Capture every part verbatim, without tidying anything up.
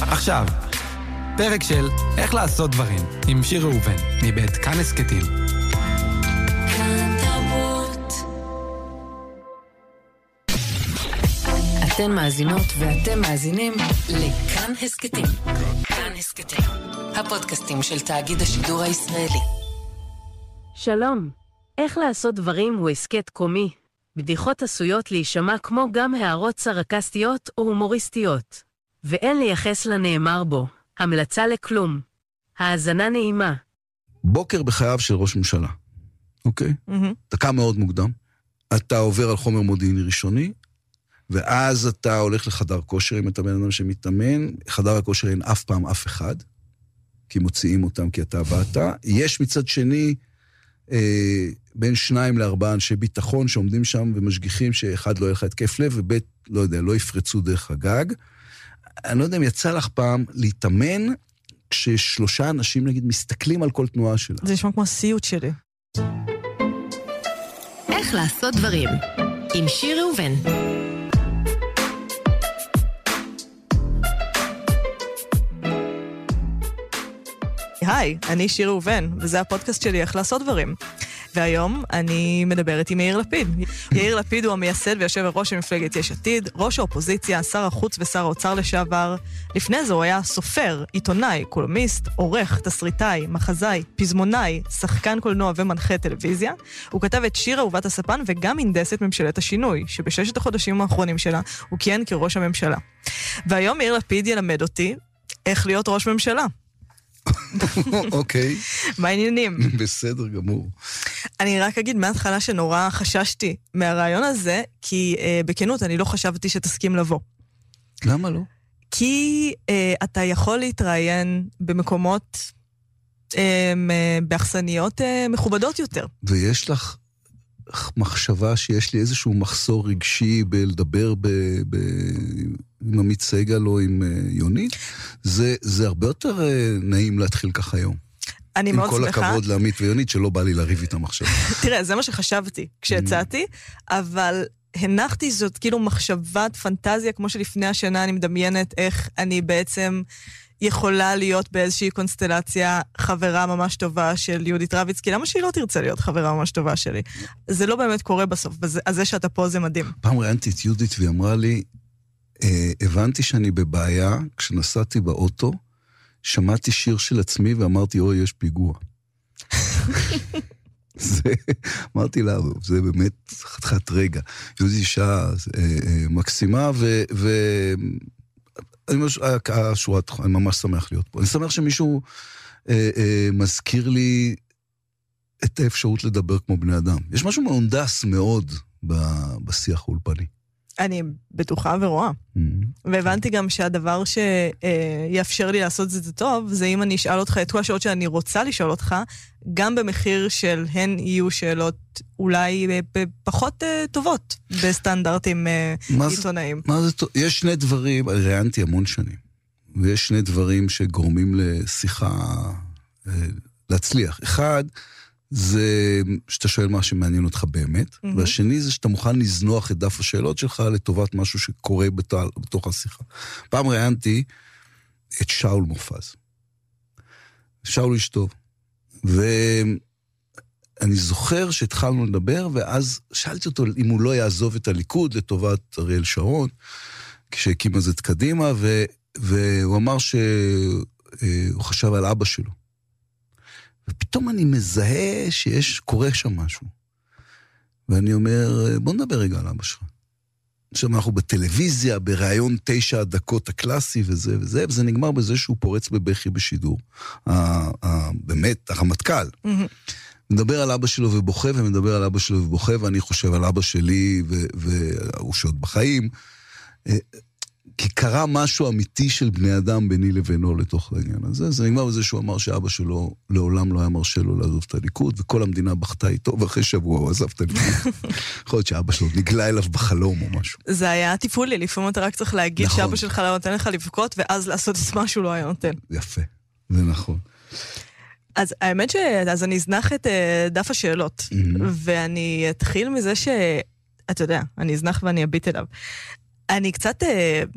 עכשיו, פרק של איך לעשות דברים עם שיר ראובן, מבית כאן הסכתים. כאן תרבות. אתן מאזינות ואתם מאזינים לכאן הסכתים. כאן הסכתים, הפודקאסטים של תאגיד השידור הישראלי. שלום, איך לעשות דברים הוא הסכת קומי. בדיחות עשויות להישמע כמו גם הערות סרקסטיות או הומוריסטיות. ואין לייחס לנאמר בו. המלצה לכלום. האזנה נעימה. בוקר בחייו של ראש ממשלה. אוקיי? Mm-hmm. דקה מאוד מוקדם. אתה עובר על חומר מודיעיני ראשוני, ואז אתה הולך לחדר כושר, אם אתה בן אדם שמתאמן, חדר הכושר אין אף פעם אף אחד, כי מוציאים אותם כי אתה באת. יש מצד שני, אה, בין שניים לארבעה אנשי ביטחון שעומדים שם ומשגיחים שאחד לא יהיה לך התקף לב, ובית, לא יודע, לא יפרצו דרך הגג. אני לא יודע אם יצא לך פעם להתאמן, כששלושה אנשים, נגיד, מסתכלים על כל תנועה שלה. זה נשמע כמו הסיוט שלי. איך לעשות דברים עם שיר ראובן. היי, אני שיר ראובן, וזה הפודקאסט שלי איך לעשות דברים. והיום אני מדברת עם יאיר לפיד. יאיר לפיד הוא המייסד ויושב הראש המפלגת יש עתיד, ראש האופוזיציה, שר החוץ ושר האוצר לשעבר. לפני זה הוא היה סופר, עיתונאי, קולומיסט, עורך, תסריטאי, מחזאי, פזמונאי, שחקן קולנוע ומנחה טלוויזיה. הוא כתב את שיר אהובת הספן וגם הנדס את ממשלת השינוי, שבששת החודשים האחרונים שלה הוא כיהן כראש הממשלה. והיום יאיר לפיד ילמד אותי איך להיות ראש ממשלה. אוקיי. מה העניינים? בסדר גמור. אני רק אגיד מההתחלה שנורא חששתי מהרעיון הזה, כי אה, בכנות אני לא חשבתי שתסכים לבוא. למה לא? כי אה, אתה יכול להתראיין במקומות, אה, באכסניות אה, מכובדות יותר. ויש לך מחשבה שיש לי איזשהו מחסור רגשי בלדבר ב... ב... עם עמית סגל או עם יונית, זה, זה הרבה יותר נעים להתחיל ככה היום. אני מאוד שמחה. עם כל הכבוד לעמית ויונית, שלא בא לי להריב איתם עכשיו. תראה, זה מה שחשבתי כשיצאתי, אבל הנחתי זאת כאילו מחשבת פנטזיה, כמו שלפני השנה אני מדמיינת איך אני בעצם יכולה להיות באיזושהי קונסטלציה חברה ממש טובה של יהודית רביץ, כי למה שהיא לא תרצה להיות חברה ממש טובה שלי? זה לא באמת קורה בסוף, אז זה שאתה פה זה מדהים. פעם ראיינתי את יהודית והיא אמרה לי, Uh, הבנתי שאני בבעיה, כשנסעתי באוטו, שמעתי שיר של עצמי ואמרתי, אוי, יש פיגוע. זה, אמרתי לה, זה באמת חתיכת רגע. יהודית אישה uh, uh, מקסימה, ו... ו אני, מש... השורת, אני ממש שמח להיות פה. אני שמח שמישהו uh, uh, מזכיר לי את האפשרות לדבר כמו בני אדם. יש משהו מהונדס מאוד ב- בשיח האולפני. אני בטוחה ורואה. Mm-hmm. והבנתי גם שהדבר שיאפשר לי לעשות את זה טוב, זה אם אני אשאל אותך את כל השאלות שאני רוצה לשאול אותך, גם במחיר של הן יהיו שאלות אולי פחות טובות בסטנדרטים עיתונאיים. מה זה טוב? יש שני דברים, ראיינתי המון שנים, ויש שני דברים שגורמים לשיחה להצליח. אחד, זה שאתה שואל מה שמעניין אותך באמת, mm-hmm. והשני זה שאתה מוכן לזנוח את דף השאלות שלך לטובת משהו שקורה בתוך, בתוך השיחה. פעם ראיינתי את שאול מופז. שאול איש טוב. ואני זוכר שהתחלנו לדבר, ואז שאלתי אותו אם הוא לא יעזוב את הליכוד לטובת אריאל שרון, כשהקים אז את קדימה, ו, והוא אמר שהוא חשב על אבא שלו. ופתאום אני מזהה שיש, קורה שם משהו. ואני אומר, בוא נדבר רגע על אבא שלך. עכשיו אנחנו בטלוויזיה, ברעיון תשע הדקות הקלאסי וזה וזה, וזה נגמר בזה שהוא פורץ בבכי בשידור. באמת, הרמטכ"ל. מדבר על אבא שלו ובוכה, ומדבר על אבא שלו ובוכה, ואני חושב על אבא שלי, והוא שעוד בחיים. כי קרה משהו אמיתי של בני אדם ביני לבינו לתוך העניין הזה. זה נגמר בזה שהוא אמר שאבא שלו לעולם לא היה מרשה לו לעזוב את הליכוד, וכל המדינה בכתה איתו, ואחרי שבוע הוא עזב את הליכוד. יכול להיות שאבא שלו נגלה אליו בחלום או משהו. זה היה טיפולי, לפעמים אתה רק צריך להגיד נכון. שאבא שלך לא נותן לך לבכות, ואז לעשות את מה שהוא לא היה נותן. יפה, זה נכון. אז האמת ש... אז אני אזנח את דף השאלות, mm-hmm. ואני אתחיל מזה ש... אתה יודע, אני אזנח ואני אביט אליו. אני קצת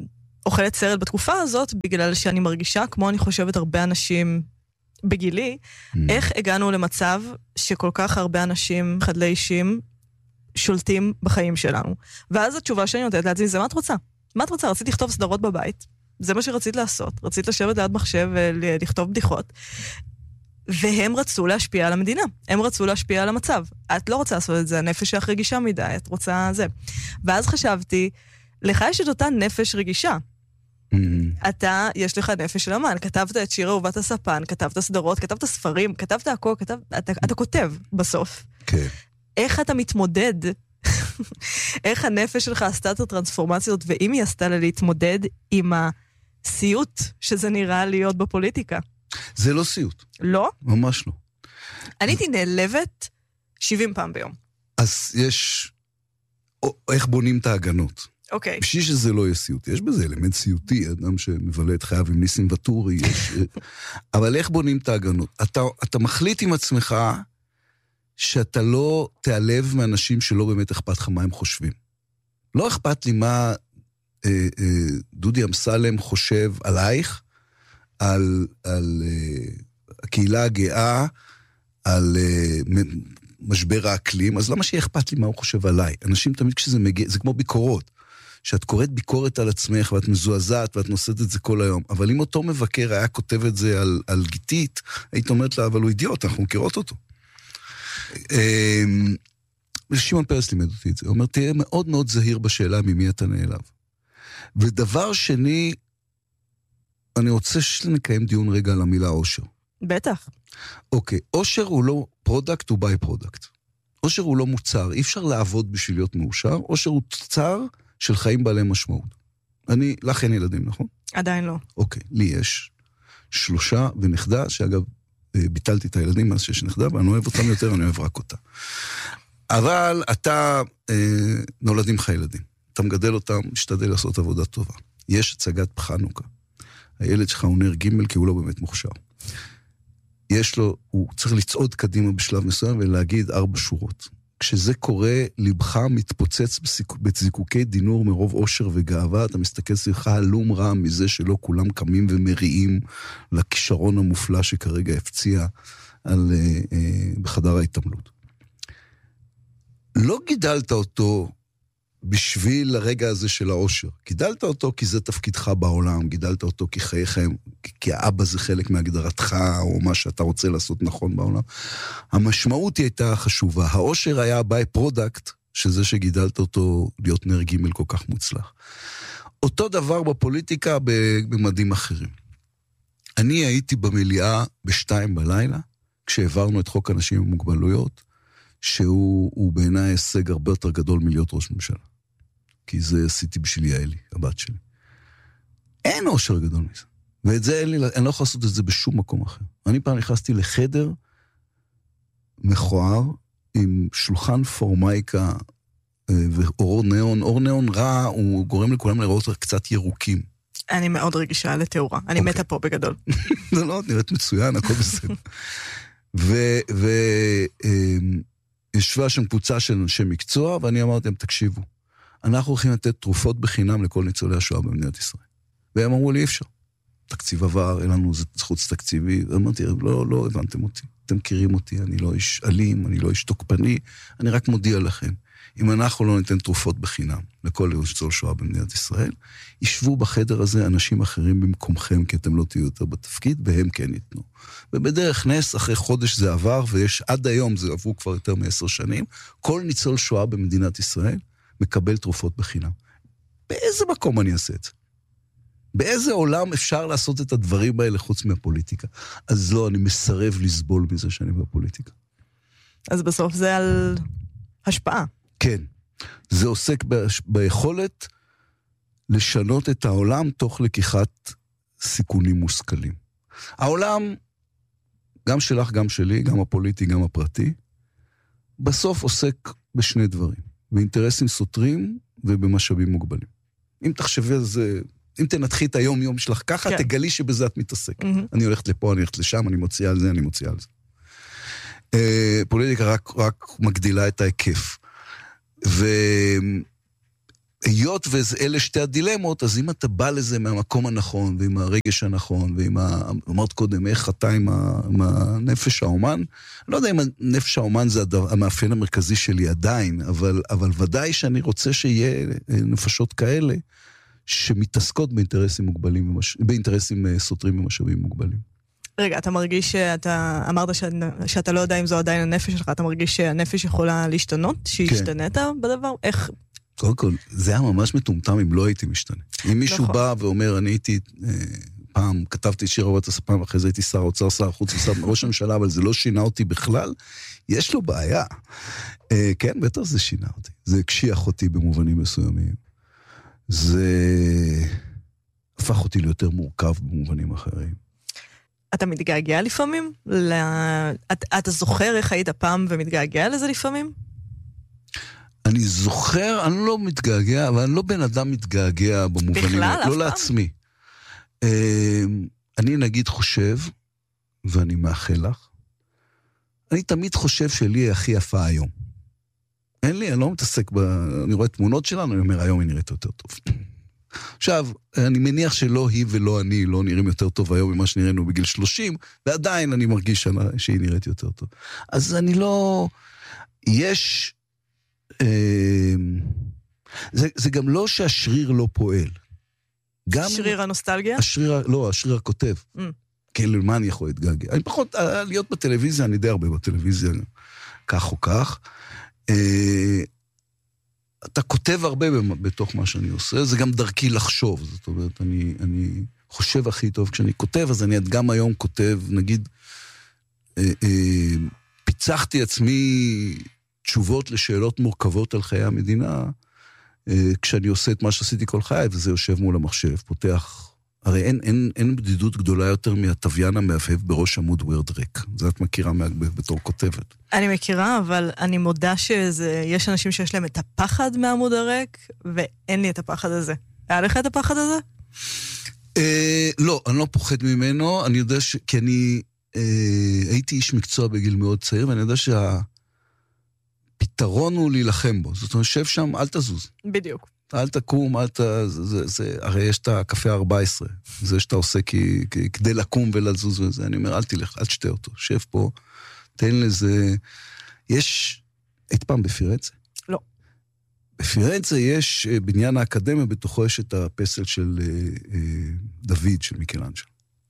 אוכלת סרט בתקופה הזאת, בגלל שאני מרגישה, כמו אני חושבת הרבה אנשים בגילי, mm. איך הגענו למצב שכל כך הרבה אנשים חדלי אישים שולטים בחיים שלנו. ואז התשובה שאני נותנת לעצמי, זה מה את רוצה? מה את רוצה? רצית לכתוב סדרות בבית. זה מה שרצית לעשות. רצית לשבת ליד מחשב ולכתוב בדיחות. והם רצו להשפיע על המדינה. הם רצו להשפיע על המצב. את לא רוצה לעשות את זה, הנפש שלך רגישה מדי, את רוצה זה. ואז חשבתי, לך יש את אותה נפש רגישה. Mm-hmm. אתה, יש לך נפש של אמן. כתבת את שיר אהובת הספן, כתבת סדרות, כתבת ספרים, כתבת הכל, כתב, אתה, אתה כותב בסוף. כן. Okay. איך אתה מתמודד? איך הנפש שלך עשתה את הטרנספורמציות, ואם היא עשתה לה להתמודד עם הסיוט שזה נראה להיות בפוליטיקה? זה לא סיוט. לא? ממש לא. אני הייתי נעלבת שבעים פעם ביום. אז יש... איך בונים את ההגנות? אוקיי. בשביל שזה לא יהיה סיוט. יש בזה אלמנט סיוטי, אדם שמבלה את חייו עם ניסים וטורי. יש... אבל איך בונים את ההגנות? אתה, אתה מחליט עם עצמך שאתה לא תיעלב מאנשים שלא באמת אכפת לך מה הם חושבים. לא אכפת לי מה אה, אה, דודי אמסלם חושב עלייך, על, על uh, הקהילה הגאה, על uh, משבר האקלים, אז למה שיהיה אכפת לי מה הוא חושב עליי? אנשים תמיד כשזה מגיע, זה כמו ביקורות, שאת קוראת ביקורת על עצמך, ואת מזועזעת, ואת נושאת את זה כל היום, אבל אם אותו מבקר היה כותב את זה על, על גיטית, היית אומרת לה, אבל הוא אידיוט, אנחנו מכירות אותו. ושמעון פרס לימד אותי את זה, הוא אומר, תהיה מאוד מאוד זהיר בשאלה ממי אתה נעלב. ודבר שני, אני רוצה שנקיים דיון רגע על המילה אושר. בטח. אוקיי, אושר הוא לא פרודקט, הוא ביי פרודקט. אושר הוא לא מוצר, אי אפשר לעבוד בשביל להיות מאושר, אושר הוא תוצר של חיים בעלי משמעות. אני, לך אין ילדים, נכון? עדיין לא. אוקיי, לי יש שלושה ונכדה, שאגב, ביטלתי את הילדים מאז שיש נכדה, ואני אוהב אותם יותר, אני אוהב רק אותה. אבל אתה, אה, נולדים לך ילדים. אתה מגדל אותם, משתדל לעשות עבודה טובה. יש הצגת חנוכה. הילד שלך הוא נר ג' כי הוא לא באמת מוכשר. יש לו, הוא צריך לצעוד קדימה בשלב מסוים ולהגיד ארבע שורות. כשזה קורה, לבך מתפוצץ בזיקוקי דינור מרוב אושר וגאווה, אתה מסתכל סביבך הלום רע מזה שלא כולם קמים ומריעים לכישרון המופלא שכרגע הפציע על, אה, אה, בחדר ההתעמלות. לא גידלת אותו בשביל הרגע הזה של האושר. גידלת אותו כי זה תפקידך בעולם, גידלת אותו כי חייכם, כי האבא זה חלק מהגדרתך, או מה שאתה רוצה לעשות נכון בעולם. המשמעות היא הייתה חשובה. האושר היה הביי פרודקט, שזה שגידלת אותו להיות נר ג' כל כך מוצלח. אותו דבר בפוליטיקה במדים אחרים. אני הייתי במליאה בשתיים בלילה, כשהעברנו את חוק אנשים עם מוגבלויות, שהוא בעיניי הישג הרבה יותר גדול מלהיות ראש ממשלה. כי זה עשיתי בשביל יעלי, הבת שלי. אין אושר גדול מזה. ואת זה אין לי, אני לא יכול לעשות את זה בשום מקום אחר. אני פעם נכנסתי לחדר מכוער, עם שולחן פורמייקה ואור ניאון. אור ניאון רע, הוא גורם לכולם לראות קצת ירוקים. אני מאוד רגישה לתאורה. אני okay. מתה פה בגדול. לא, לא, נראית מצוין, הכל בסדר. ו... ו ישבה שם קבוצה של אנשי מקצוע, ואני אמרתי להם, תקשיבו, אנחנו הולכים לתת תרופות בחינם לכל ניצולי השואה במדינת ישראל. והם אמרו לי, אי אפשר. תקציב עבר, אין לנו חוץ תקציבי. אמרתי, לא, לא הבנתם אותי. אתם מכירים אותי, אני לא איש אלים, אני לא איש תוקפני, אני רק מודיע לכם. אם אנחנו לא ניתן תרופות בחינם לכל ניצול שואה במדינת ישראל, ישבו בחדר הזה אנשים אחרים במקומכם, כי אתם לא תהיו יותר בתפקיד, והם כן ייתנו. ובדרך נס, אחרי חודש זה עבר, ויש עד היום, זה עברו כבר יותר מעשר שנים, כל ניצול שואה במדינת ישראל מקבל תרופות בחינם. באיזה מקום אני אעשה את זה? באיזה עולם אפשר לעשות את הדברים האלה חוץ מהפוליטיקה? אז לא, אני מסרב לסבול מזה שאני בפוליטיקה. אז בסוף זה על השפעה. כן. זה עוסק ב- ביכולת לשנות את העולם תוך לקיחת סיכונים מושכלים. העולם, גם שלך, גם שלי, גם הפוליטי, גם הפרטי, בסוף עוסק בשני דברים. באינטרסים סותרים ובמשאבים מוגבלים. אם תחשבי על זה, אם תנתחי את היום-יום שלך ככה, כן. תגלי שבזה את מתעסק. Mm-hmm. אני הולכת לפה, אני הולכת לשם, אני מוציאה על זה, אני מוציאה על זה. אה, פוליטיקה רק, רק מגדילה את ההיקף. היות ואלה שתי הדילמות, אז אם אתה בא לזה מהמקום הנכון, ועם הרגש הנכון, ועם ה... אמרת קודם, איך אתה עם, ה... עם הנפש האומן, לא יודע אם הנפש האומן זה הדבר, המאפיין המרכזי שלי עדיין, אבל, אבל ודאי שאני רוצה שיהיה נפשות כאלה, שמתעסקות באינטרסים מוגבלים, ומש... באינטרסים סותרים ומשאבים מוגבלים. רגע, אתה מרגיש שאתה, אמרת שאת, שאתה לא יודע אם זו עדיין הנפש שלך, אתה מרגיש שהנפש יכולה להשתנות, שהשתנית כן. בדבר? איך... קודם כל, זה היה ממש מטומטם אם לא הייתי משתנה. אם מישהו נכון. בא ואומר, אני הייתי, אה, פעם כתבתי שיר אהבת הספיים, ואחרי זה הייתי שר האוצר, שר החוץ ושר ראש הממשלה, אבל זה לא שינה אותי בכלל, יש לו בעיה. אה, כן, בטח זה שינה אותי. זה הקשיח אותי במובנים מסוימים. זה הפך אותי ליותר מורכב במובנים אחרים. אתה מתגעגע לפעמים? ל... אתה, אתה זוכר איך היית פעם ומתגעגע לזה לפעמים? אני זוכר, אני לא מתגעגע, אבל אני לא בן אדם מתגעגע במובנים, בכלל, לא לעצמי. אני נגיד חושב, ואני מאחל לך, אני תמיד חושב שלי הכי יפה היום. אין לי, אני לא מתעסק ב... אני רואה תמונות שלנו, אני אומר, היום היא נראית יותר טוב. עכשיו, אני מניח שלא היא ולא אני לא נראים יותר טוב היום ממה שנראינו בגיל שלושים, ועדיין אני מרגיש שהיא נראית יותר טוב. אז אני לא... יש... זה, זה גם לא שהשריר לא פועל. גם שריר הנוסטלגיה? השריר, לא, השריר הכותב. Mm. כאילו, מה אני יכול להתגעגע? אני פחות, להיות בטלוויזיה, אני די הרבה בטלוויזיה, כך או כך. אתה כותב הרבה בתוך מה שאני עושה, זה גם דרכי לחשוב. זאת אומרת, אני, אני חושב הכי טוב כשאני כותב, אז אני גם היום כותב, נגיד, פיצחתי עצמי תשובות לשאלות מורכבות על חיי המדינה, כשאני עושה את מה שעשיתי כל חיי, וזה יושב מול המחשב, פותח, הרי אין, אין, אין בדידות גדולה יותר מהטוויין המהבהב בראש עמוד וורד ריק. זה את מכירה בתור כותבת. אני מכירה, אבל אני מודה שיש אנשים שיש להם את הפחד מהעמוד הריק, ואין לי את הפחד הזה. היה לך את הפחד הזה? אה, לא, אני לא פוחד ממנו, אני יודע ש... כי אני אה, הייתי איש מקצוע בגיל מאוד צעיר, ואני יודע שה... פתרון הוא להילחם בו. זאת אומרת, שב שם, אל תזוז. בדיוק. אל תקום, אל ת... זה, זה, זה, הרי יש את הקפה ה-ארבע עשרה. זה שאתה עושה כי, כי, כדי לקום ולזוז וזה. אני אומר, אל תלך, אל תשתה אותו. שב פה, תן לזה... יש... היית פעם בפירנצה? לא. בפירנצה יש בניין האקדמיה, בתוכו יש את הפסל של אה, אה, דוד, של מיקלאנג'לו.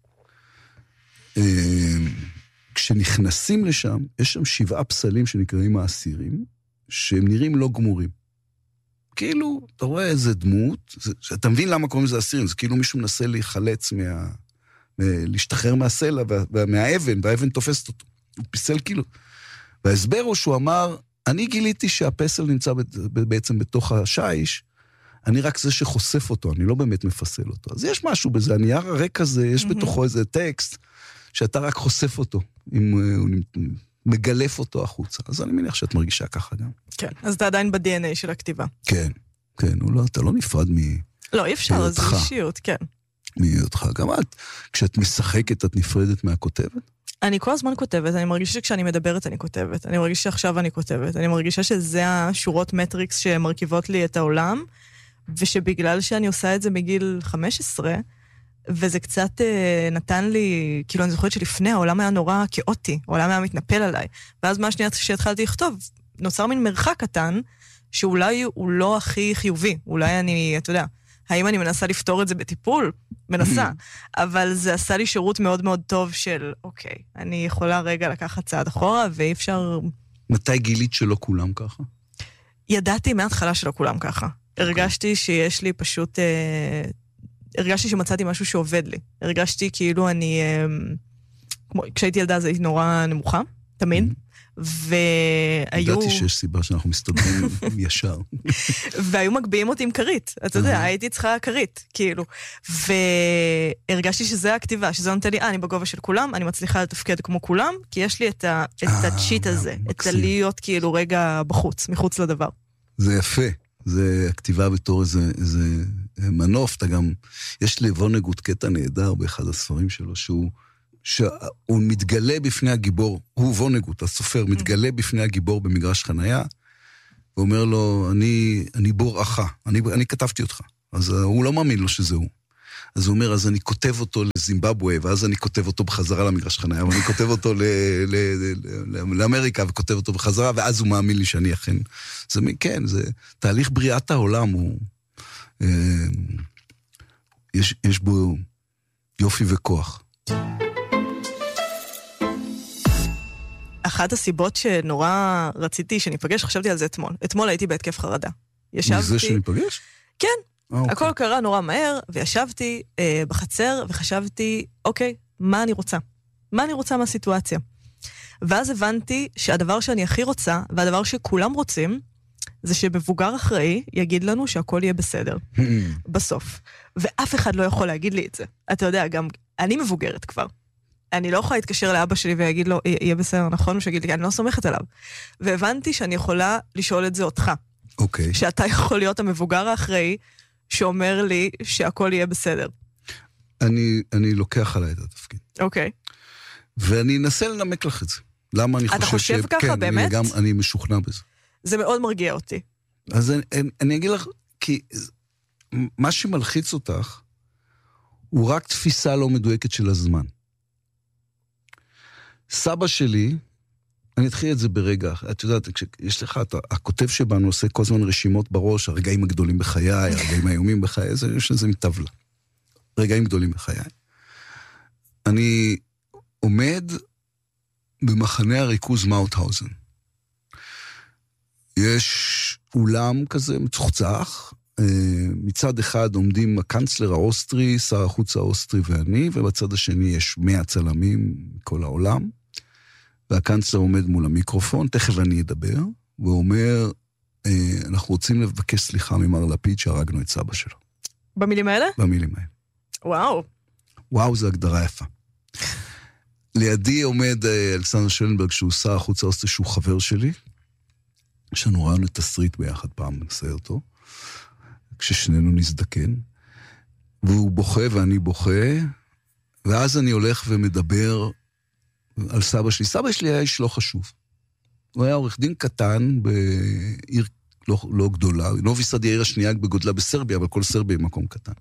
אה, כשנכנסים לשם, יש שם שבעה פסלים שנקראים האסירים, שהם נראים לא גמורים. כאילו, אתה רואה איזה דמות, זה, אתה מבין למה קוראים לזה אסירים, זה כאילו מישהו מנסה להיחלץ מה... להשתחרר מהסלע, מהאבן, והאבן תופסת אותו. הוא פיסל כאילו. וההסבר הוא שהוא אמר, אני גיליתי שהפסל נמצא בעצם בתוך השיש, אני רק זה שחושף אותו, אני לא באמת מפסל אותו. אז יש משהו בזה, הנייר הריק הזה, יש בתוכו איזה טקסט, שאתה רק חושף אותו, אם הוא מגלף אותו החוצה. אז אני מניח שאת מרגישה ככה גם. כן, אז אתה עדיין ב-די אן איי של הכתיבה. כן, כן, לא, אתה לא נפרד מ... לא, אי אפשר, זה אישיות, כן. מהיותך. גם את, כשאת משחקת, את נפרדת מהכותבת? אני כל הזמן כותבת, אני מרגישה שכשאני מדברת אני כותבת, אני מרגישה שעכשיו אני כותבת, אני מרגישה שזה השורות מטריקס שמרכיבות לי את העולם, ושבגלל שאני עושה את זה מגיל חמש עשרה, וזה קצת אה, נתן לי, כאילו אני זוכרת שלפני העולם היה נורא כאוטי, העולם היה מתנפל עליי, ואז מה השנייה שהתחלתי לכתוב, נוצר מין מרחק קטן, שאולי הוא לא הכי חיובי, אולי אני, אתה יודע, האם אני מנסה לפתור את זה בטיפול? מנסה. אבל זה עשה לי שירות מאוד מאוד טוב של, אוקיי, אני יכולה רגע לקחת צעד אחורה, ואי אפשר... מתי גילית שלא כולם ככה? ידעתי מההתחלה שלא כולם ככה. הרגשתי שיש לי פשוט... אה, הרגשתי שמצאתי משהו שעובד לי. הרגשתי כאילו אני... אה, כמו, כשהייתי ילדה זה הייתי נורא נמוכה, תמיד. והיו... ידעתי שיש סיבה שאנחנו מסתדרים ישר. והיו מגביעים אותי עם קרית. אתה יודע, הייתי צריכה קרית, כאילו. והרגשתי שזה הכתיבה, שזה נותן לי, אה, אני בגובה של כולם, אני מצליחה לתפקד כמו כולם, כי יש לי את הצ'יט הזה, את הלהיות כאילו רגע בחוץ, מחוץ לדבר. זה יפה. זה הכתיבה בתור איזה מנוף. אתה גם... יש לוונגוט קטע נהדר באחד הספרים שלו, שהוא... שהוא מתגלה בפני הגיבור, הוא וונגוט, הסופר, מתגלה בפני הגיבור במגרש חנייה, הוא אומר לו, אני, אני בור אחא, אני, אני כתבתי אותך. אז הוא לא מאמין לו שזה הוא. אז הוא אומר, אז אני כותב אותו לזימבבואה, ואז אני כותב אותו בחזרה למגרש חניה, ואני כותב אותו ל, ל, ל, ל, לאמריקה, וכותב אותו בחזרה, ואז הוא מאמין לי שאני אכן. זה, כן, זה תהליך בריאת העולם, הוא, אה, יש, יש בו יופי וכוח. אחת הסיבות שנורא רציתי שניפגש, חשבתי על זה אתמול. אתמול הייתי בהתקף חרדה. ישבתי... מזה שניפגש? כן. אה, אוקיי. הכל קרה נורא מהר, וישבתי אה, בחצר, וחשבתי, אוקיי, מה אני רוצה? מה אני רוצה מהסיטואציה? ואז הבנתי שהדבר שאני הכי רוצה, והדבר שכולם רוצים, זה שמבוגר אחראי יגיד לנו שהכל יהיה בסדר. בסוף. ואף אחד לא יכול להגיד לי את זה. אתה יודע, גם אני מבוגרת כבר. אני לא יכולה להתקשר לאבא שלי ויגיד לו, יהיה בסדר, נכון? ושיגיד לי, אני לא סומכת עליו. והבנתי שאני יכולה לשאול את זה אותך. אוקיי. שאתה יכול להיות המבוגר האחראי, שאומר לי שהכל יהיה בסדר. אני, אני לוקח עליי את התפקיד. אוקיי. ואני אנסה לנמק לך את זה. למה אני חושב ש... אתה חושב ככה, כן, באמת? אני גם, אני משוכנע בזה. זה מאוד מרגיע אותי. אז אני, אני, אני אגיד לך, כי מה שמלחיץ אותך, הוא רק תפיסה לא מדויקת של הזמן. סבא שלי, אני אתחיל את זה ברגע, את יודעת, יש לך, אתה, הכותב שבנו עושה כל הזמן רשימות בראש, הרגעים הגדולים בחיי, הרגעים האיומים בחיי, זה, יש לזה מטבלה. רגעים גדולים בחיי. אני עומד במחנה הריכוז מאוטהאוזן. יש אולם כזה מצוחצח, מצד אחד עומדים הקנצלר האוסטרי, שר החוץ האוסטרי ואני, ובצד השני יש מאה צלמים מכל העולם, והקנצלר עומד מול המיקרופון, תכף אני אדבר, והוא אומר, אנחנו רוצים לבקש סליחה ממר לפיד שהרגנו את סבא שלו. במילים האלה? במילים האלה. וואו. וואו, זו הגדרה יפה. לידי עומד אלכסנדר שלנברג, שהוא שר החוץ האוסטרי, שהוא חבר שלי, יש לנו רעיון לתסריט ביחד פעם, נעשה אותו, כששנינו נזדקן, והוא בוכה ואני בוכה, ואז אני הולך ומדבר על סבא שלי. סבא שלי היה איש לא חשוב. הוא היה עורך דין קטן בעיר לא, לא גדולה, נובי סד היא העיר השנייה בגודלה בסרביה, אבל כל סרביה היא מקום קטן.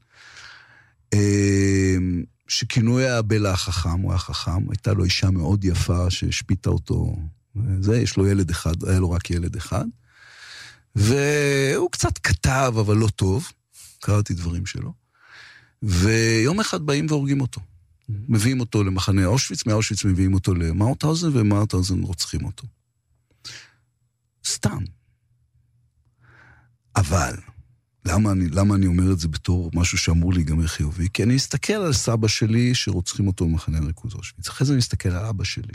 שכינו היה הבלה החכם, הוא היה חכם, הייתה לו אישה מאוד יפה שהשפיטה אותו, זה, יש לו ילד אחד, היה לו רק ילד אחד, והוא קצת כתב, אבל לא טוב, קראתי דברים שלו, ויום אחד באים והורגים אותו, מביאים אותו למחנה אושוויץ, מאושוויץ מביאים אותו למאוטהאוזן, ומאוטהאוזן רוצחים אותו. סתם. אבל, למה אני, למה אני אומר את זה בתור משהו שאמור להיגמר חיובי? כי אני אסתכל על סבא שלי שרוצחים אותו במחנה הריכוז אושוויץ. אחרי זה אני אסתכל על אבא שלי,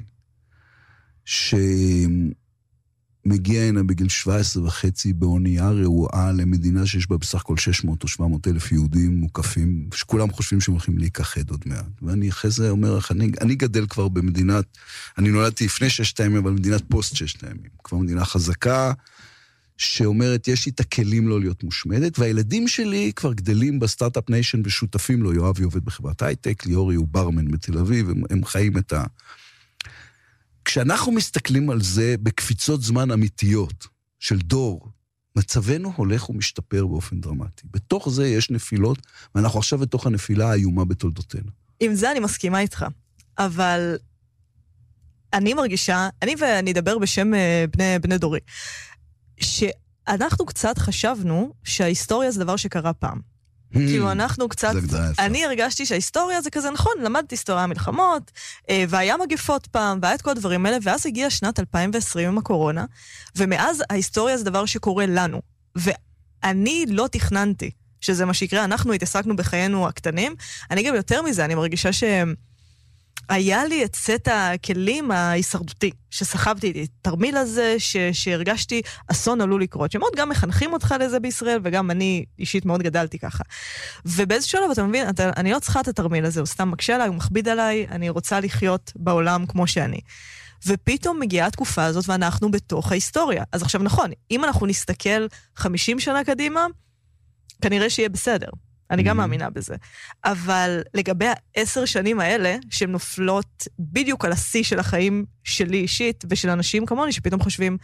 שמגיע הנה בגיל שבע עשרה וחצי באונייה רעועה למדינה שיש בה בסך הכל שש מאות או שבע מאות אלף יהודים מוקפים, שכולם חושבים שהם הולכים להיכחד עוד מעט. ואני אחרי זה אומר, אני, אני גדל כבר במדינת, אני נולדתי לפני ששת הימים, אבל מדינת פוסט ששת הימים. כבר מדינה חזקה, שאומרת, יש לי את הכלים לא להיות מושמדת, והילדים שלי כבר גדלים בסטארט-אפ ניישן ושותפים לו, יואבי עובד בחברת הייטק, ליאורי הוא ברמן בתל אביב, הם, הם חיים את ה... כשאנחנו מסתכלים על זה בקפיצות זמן אמיתיות של דור, מצבנו הולך ומשתפר באופן דרמטי. בתוך זה יש נפילות, ואנחנו עכשיו בתוך הנפילה האיומה בתולדותינו. עם זה אני מסכימה איתך, אבל אני מרגישה, אני ואני אדבר בשם בני, בני דורי, שאנחנו קצת חשבנו שההיסטוריה זה דבר שקרה פעם. כאילו אנחנו קצת, אני הרגשתי שההיסטוריה זה כזה נכון, למדתי היסטוריה מלחמות, והיה מגפות פעם, והיה את כל הדברים האלה, ואז הגיעה שנת אלפיים ועשרים עם הקורונה, ומאז ההיסטוריה זה דבר שקורה לנו. ואני לא תכננתי שזה מה שיקרה, אנחנו התעסקנו בחיינו הקטנים, אני גם יותר מזה, אני מרגישה שהיה לי את סט הכלים ההישרדותי, שסחבתי את התרמיל הזה, ש... שהרגשתי אסון עלול לקרות, שמאוד גם מחנכים אותך לזה בישראל, וגם אני אישית מאוד גדלתי ככה. ובאיזשהו שלב, אתה מבין, אתה, אני לא צריכה את התרמיל הזה, הוא סתם מקשה עליי, הוא מכביד עליי, אני רוצה לחיות בעולם כמו שאני. ופתאום מגיעה התקופה הזאת, ואנחנו בתוך ההיסטוריה. אז עכשיו נכון, אם אנחנו נסתכל חמישים שנה קדימה, כנראה שיהיה בסדר. אני גם מאמינה בזה. אבל לגבי העשר שנים האלה, שהן נופלות בדיוק על השיא של החיים שלי אישית, ושל אנשים כמוני, שפתאום חושבים,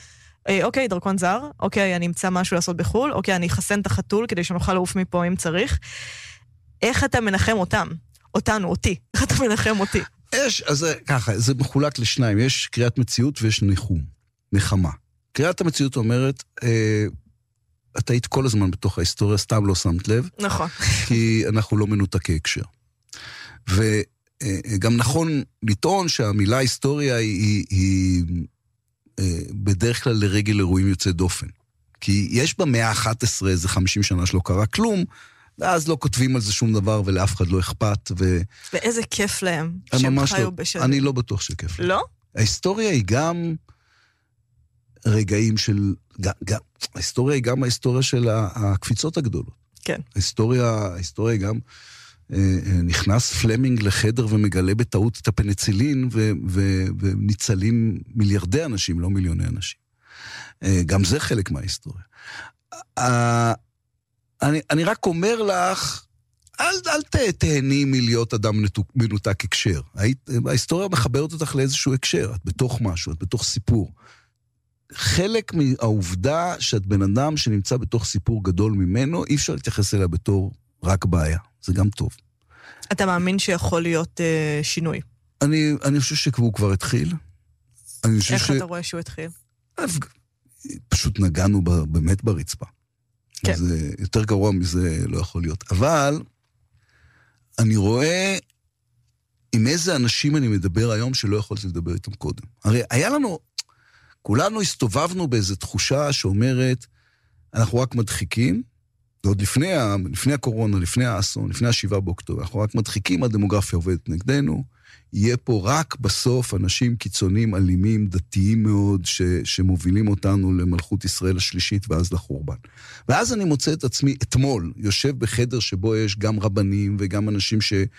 אוקיי, דרכון זר, אוקיי, אני אמצא משהו לעשות בחול, אוקיי, אני אחסן את החתול כדי שנוכל לעוף מפה אם צריך. איך אתה מנחם אותם? אותנו, אותי. איך אתה מנחם אותי? יש, אז ככה, זה מחולק לשניים. יש קריאת מציאות ויש ניחום, נחמה. קריאת המציאות אומרת, אה, אתה היית כל הזמן בתוך ההיסטוריה, סתם לא שמת לב. נכון. כי אנחנו לא מנותקי הקשר. וגם נכון לטעון שהמילה היסטוריה היא, היא, היא בדרך כלל לרגל אירועים יוצא דופן. כי יש במאה ה-אחת עשרה איזה חמישים שנה שלא קרה כלום, ואז לא כותבים על זה שום דבר ולאף אחד לא אכפת. ו... ואיזה כיף להם שהם חיו לא, בשנים. אני לא בטוח שכיף להם. לא? ההיסטוריה היא גם רגעים של... גם, גם, ההיסטוריה היא גם ההיסטוריה של הקפיצות הגדולות. כן. ההיסטוריה, ההיסטוריה גם... נכנס פלמינג לחדר ומגלה בטעות את הפניצילין ו- ו- וניצלים מיליארדי אנשים, לא מיליוני אנשים. גם זה חלק מההיסטוריה. אני, אני רק אומר לך, אל, אל תהני מלהיות אדם מנותק הקשר. ההיסטוריה מחברת אותך לאיזשהו הקשר, את בתוך משהו, את בתוך סיפור. חלק מהעובדה שאת בן אדם שנמצא בתוך סיפור גדול ממנו, אי אפשר להתייחס אליה בתור רק בעיה. זה גם טוב. אתה מאמין שיכול להיות uh, שינוי? אני, אני חושב שהוא כבר התחיל. אני חושב איך ש... אתה רואה שהוא התחיל? פשוט נגענו ב, באמת ברצפה. כן. זה יותר גרוע מזה לא יכול להיות. אבל אני רואה עם איזה אנשים אני מדבר היום שלא יכולתי לדבר איתם קודם. הרי היה לנו, כולנו הסתובבנו באיזו תחושה שאומרת, אנחנו רק מדחיקים, ועוד לפני, לפני הקורונה, לפני האסון, לפני השבעה באוקטובר, אנחנו רק מדחיקים, הדמוגרפיה עובדת נגדנו, יהיה פה רק בסוף אנשים קיצוניים, אלימים, דתיים מאוד, ש, שמובילים אותנו למלכות ישראל השלישית ואז לחורבן. ואז אני מוצא את עצמי אתמול, יושב בחדר שבו יש גם רבנים וגם אנשים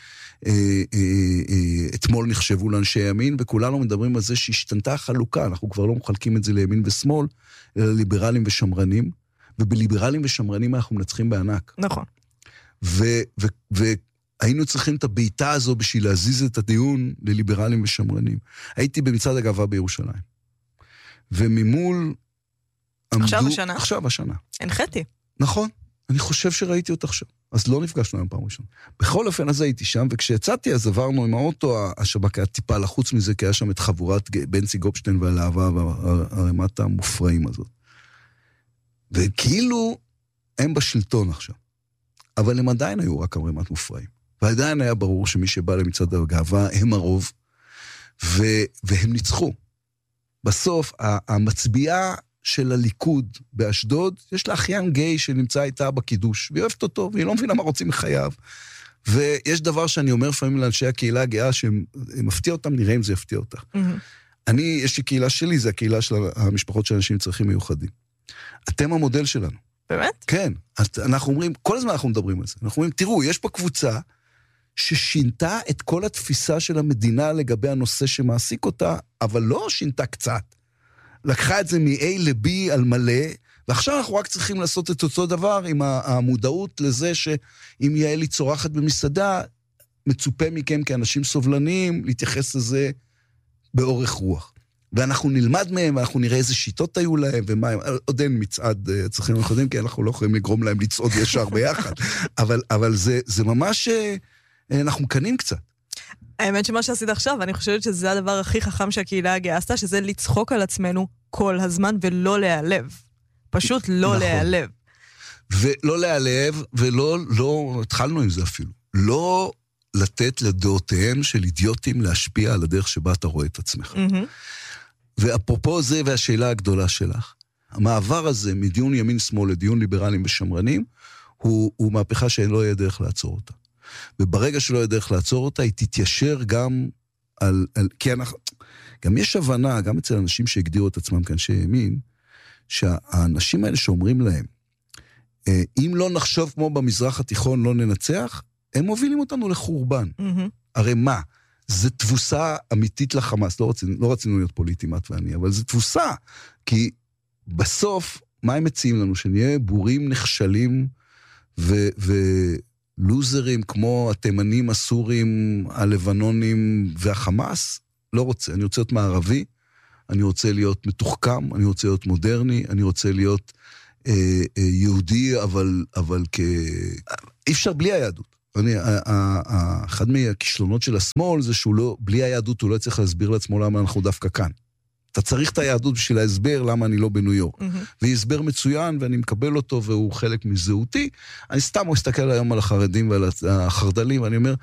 שאתמול נחשבו לאנשי ימין, וכולנו מדברים על זה שהשתנתה החלוקה, אנחנו כבר לא מחלקים את זה לימין ושמאל, אלא ליברלים ושמרנים, ובליברלים ושמרנים אנחנו מנצחים בענק. נכון. והיינו צריכים את הביתה הזו בשביל להזיז את הדיון לליברלים ושמרנים. הייתי במצעד הגאווה בירושלים. וממול... עכשיו עמדו, השנה? עכשיו השנה. הנחיתי. נכון. אני חושב שראיתי אותה עכשיו. אז לא נפגשנו היום פעם ראשונה. בכל אופן אז הייתי שם, וכשיצאתי אז עברנו עם האוטו, השב"כ היה טיפה לחוץ מזה, כי היה שם את חבורת בנצי גופשטיין והלהבה והרמת המופרעים הזאת. וכאילו הם בשלטון עכשיו. אבל הם עדיין היו רק הרמת מופרעים. ועדיין היה ברור שמי שבא למצעד הגאווה הם הרוב, ו- והם ניצחו. בסוף, המצביעה של הליכוד באשדוד, יש לה אחיין גיי שנמצא איתה בקידוש, והיא אוהבת אותו, והיא לא מבינה מה רוצים מחייו. ויש דבר שאני אומר לפעמים לאנשי הקהילה הגאה, שמפתיע אותם, נראה אם זה יפתיע אותך. Mm-hmm. אני, יש לי קהילה שלי, זה הקהילה של המשפחות של אנשים צרכים מיוחדים. אתם המודל שלנו. באמת? כן. אנחנו אומרים, כל הזמן אנחנו מדברים על זה. אנחנו אומרים, תראו, יש פה קבוצה ששינתה את כל התפיסה של המדינה לגבי הנושא שמעסיק אותה, אבל לא שינתה קצת. לקחה את זה מ-A ל-B על מלא, ועכשיו אנחנו רק צריכים לעשות את אותו דבר עם המודעות לזה שאם יעלי צורחת במסעדה, מצופה מכם כאנשים סובלניים להתייחס לזה באורך רוח. ואנחנו נלמד מהם, ואנחנו נראה איזה שיטות היו להם, ומה הם, עוד אין מצעד צריכים לחודים, כי אנחנו לא יכולים לגרום להם לצעוד ישר ביחד. אבל, אבל זה, זה ממש, אנחנו מקנים קצת. האמת שמה שעשית עכשיו, אני חושבת שזה הדבר הכי חכם שהקהילה הגאה עשתה, שזה לצחוק על עצמנו כל הזמן ולא להיעלב. פשוט לא נכון. להיעלב. ולא להיעלב, ולא, לא, התחלנו עם זה אפילו. לא לתת לדעותיהם של אידיוטים להשפיע על הדרך שבה אתה רואה את עצמך. Mm-hmm. ואפרופו זה והשאלה הגדולה שלך, המעבר הזה מדיון ימין-שמאל לדיון ליברלים ושמרנים, הוא, הוא מהפכה שאין לא יהיה דרך לעצור אותה. וברגע שלא יהיה דרך לעצור אותה, היא תתיישר גם על... על כי אנחנו... גם יש הבנה, גם אצל אנשים שהגדירו את עצמם כאנשי ימין, שהאנשים האלה שאומרים להם, אם לא נחשוב כמו במזרח התיכון לא ננצח, הם מובילים אותנו לחורבן. Mm-hmm. הרי מה? זה תבוסה אמיתית לחמאס, לא רצינו, לא רצינו להיות פוליטים, את ואני, אבל זה תבוסה, כי בסוף, מה הם מציעים לנו? שנהיה בורים נכשלים ו... ו לוזרים כמו התימנים, הסורים, הלבנונים והחמאס, לא רוצה, אני רוצה להיות מערבי, אני רוצה להיות מתוחכם, אני רוצה להיות מודרני, אני רוצה להיות אה, אה, יהודי, אבל, אבל כ... אי אפשר בלי היהדות. אני, אחד מהכישלונות של השמאל זה שהוא לא, בלי היהדות הוא לא צריך להסביר לעצמו למה אנחנו דווקא כאן. אתה צריך את היהדות בשביל להסבר למה אני לא בניו יורק. והיא הסבר מצוין ואני מקבל אותו והוא חלק מזהותי. אני סתם מסתכל היום על החרדים ועל החרדלים ואני אומר,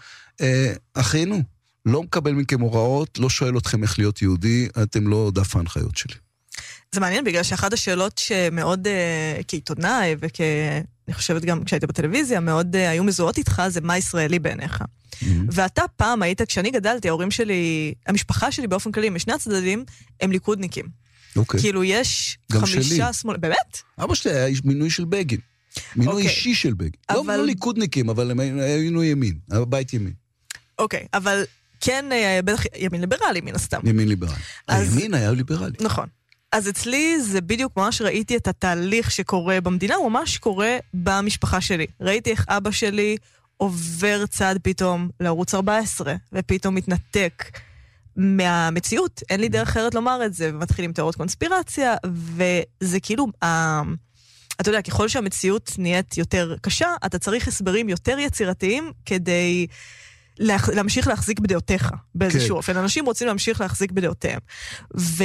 אחינו, לא מקבל מכם הוראות, לא שואל אתכם איך להיות יהודי, אתם לא דף ההנחיות שלי. זה מעניין בגלל שאחת השאלות שמאוד כעיתונאי וכ... אני חושבת גם כשהיית בטלוויזיה, מאוד היו מזוהות איתך, זה מה ישראלי בעיניך. ואתה פעם היית, כשאני גדלתי, ההורים שלי, המשפחה שלי באופן כללי, משני הצדדים, הם ליכודניקים. אוקיי. כאילו יש חמישה שמאל... באמת? אבא שלי היה מינוי של בגין. מינוי אישי של בגין. לא ליכודניקים, אבל הם היינו ימין. הבית ימין. אוקיי, אבל כן, בטח ימין ליברלי, מן הסתם. ימין ליברלי. הימין היה ליברלי. נכון. אז אצלי זה בדיוק ממש ראיתי את התהליך שקורה במדינה, הוא ממש קורה במשפחה שלי. ראיתי איך אבא שלי עובר צעד פתאום לערוץ ארבע עשרה, ופתאום מתנתק מהמציאות. אין לי דרך אחרת לומר את זה, ומתחילים תיאוריות קונספירציה, וזה כאילו, אה, אתה יודע, ככל שהמציאות נהיית יותר קשה, אתה צריך הסברים יותר יצירתיים כדי להמשיך להחזיק בדעותיך, באיזשהו אופן. אנשים רוצים להמשיך להחזיק בדעותיהם. ו...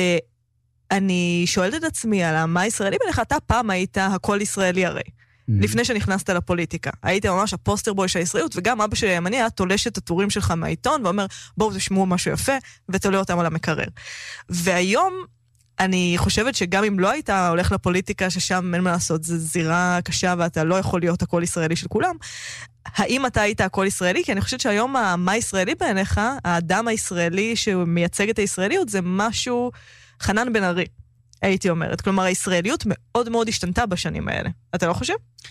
אני שואלת את עצמי על מה ישראלי בלך, אתה פעם היית הכל ישראלי הרי, לפני שנכנסת לפוליטיקה. היית ממש הפוסטר בוי של הישראליות, וגם אבא שלי הימני היה תולש את הטורים שלך מהעיתון, ואומר, בואו תשמעו משהו יפה, ותולה אותם על המקרר. והיום, אני חושבת שגם אם לא היית הולך לפוליטיקה, ששם אין מה לעשות, זו זירה קשה, ואתה לא יכול להיות הכל ישראלי של כולם, האם אתה היית הכל ישראלי? כי אני חושבת שהיום מה ישראלי בעיניך, האדם הישראלי שמייצג את הישראליות, זה משהו חנן בן ארי, הייתי אומרת. כלומר, הישראליות מאוד מאוד השתנתה בשנים האלה. אתה לא חושב?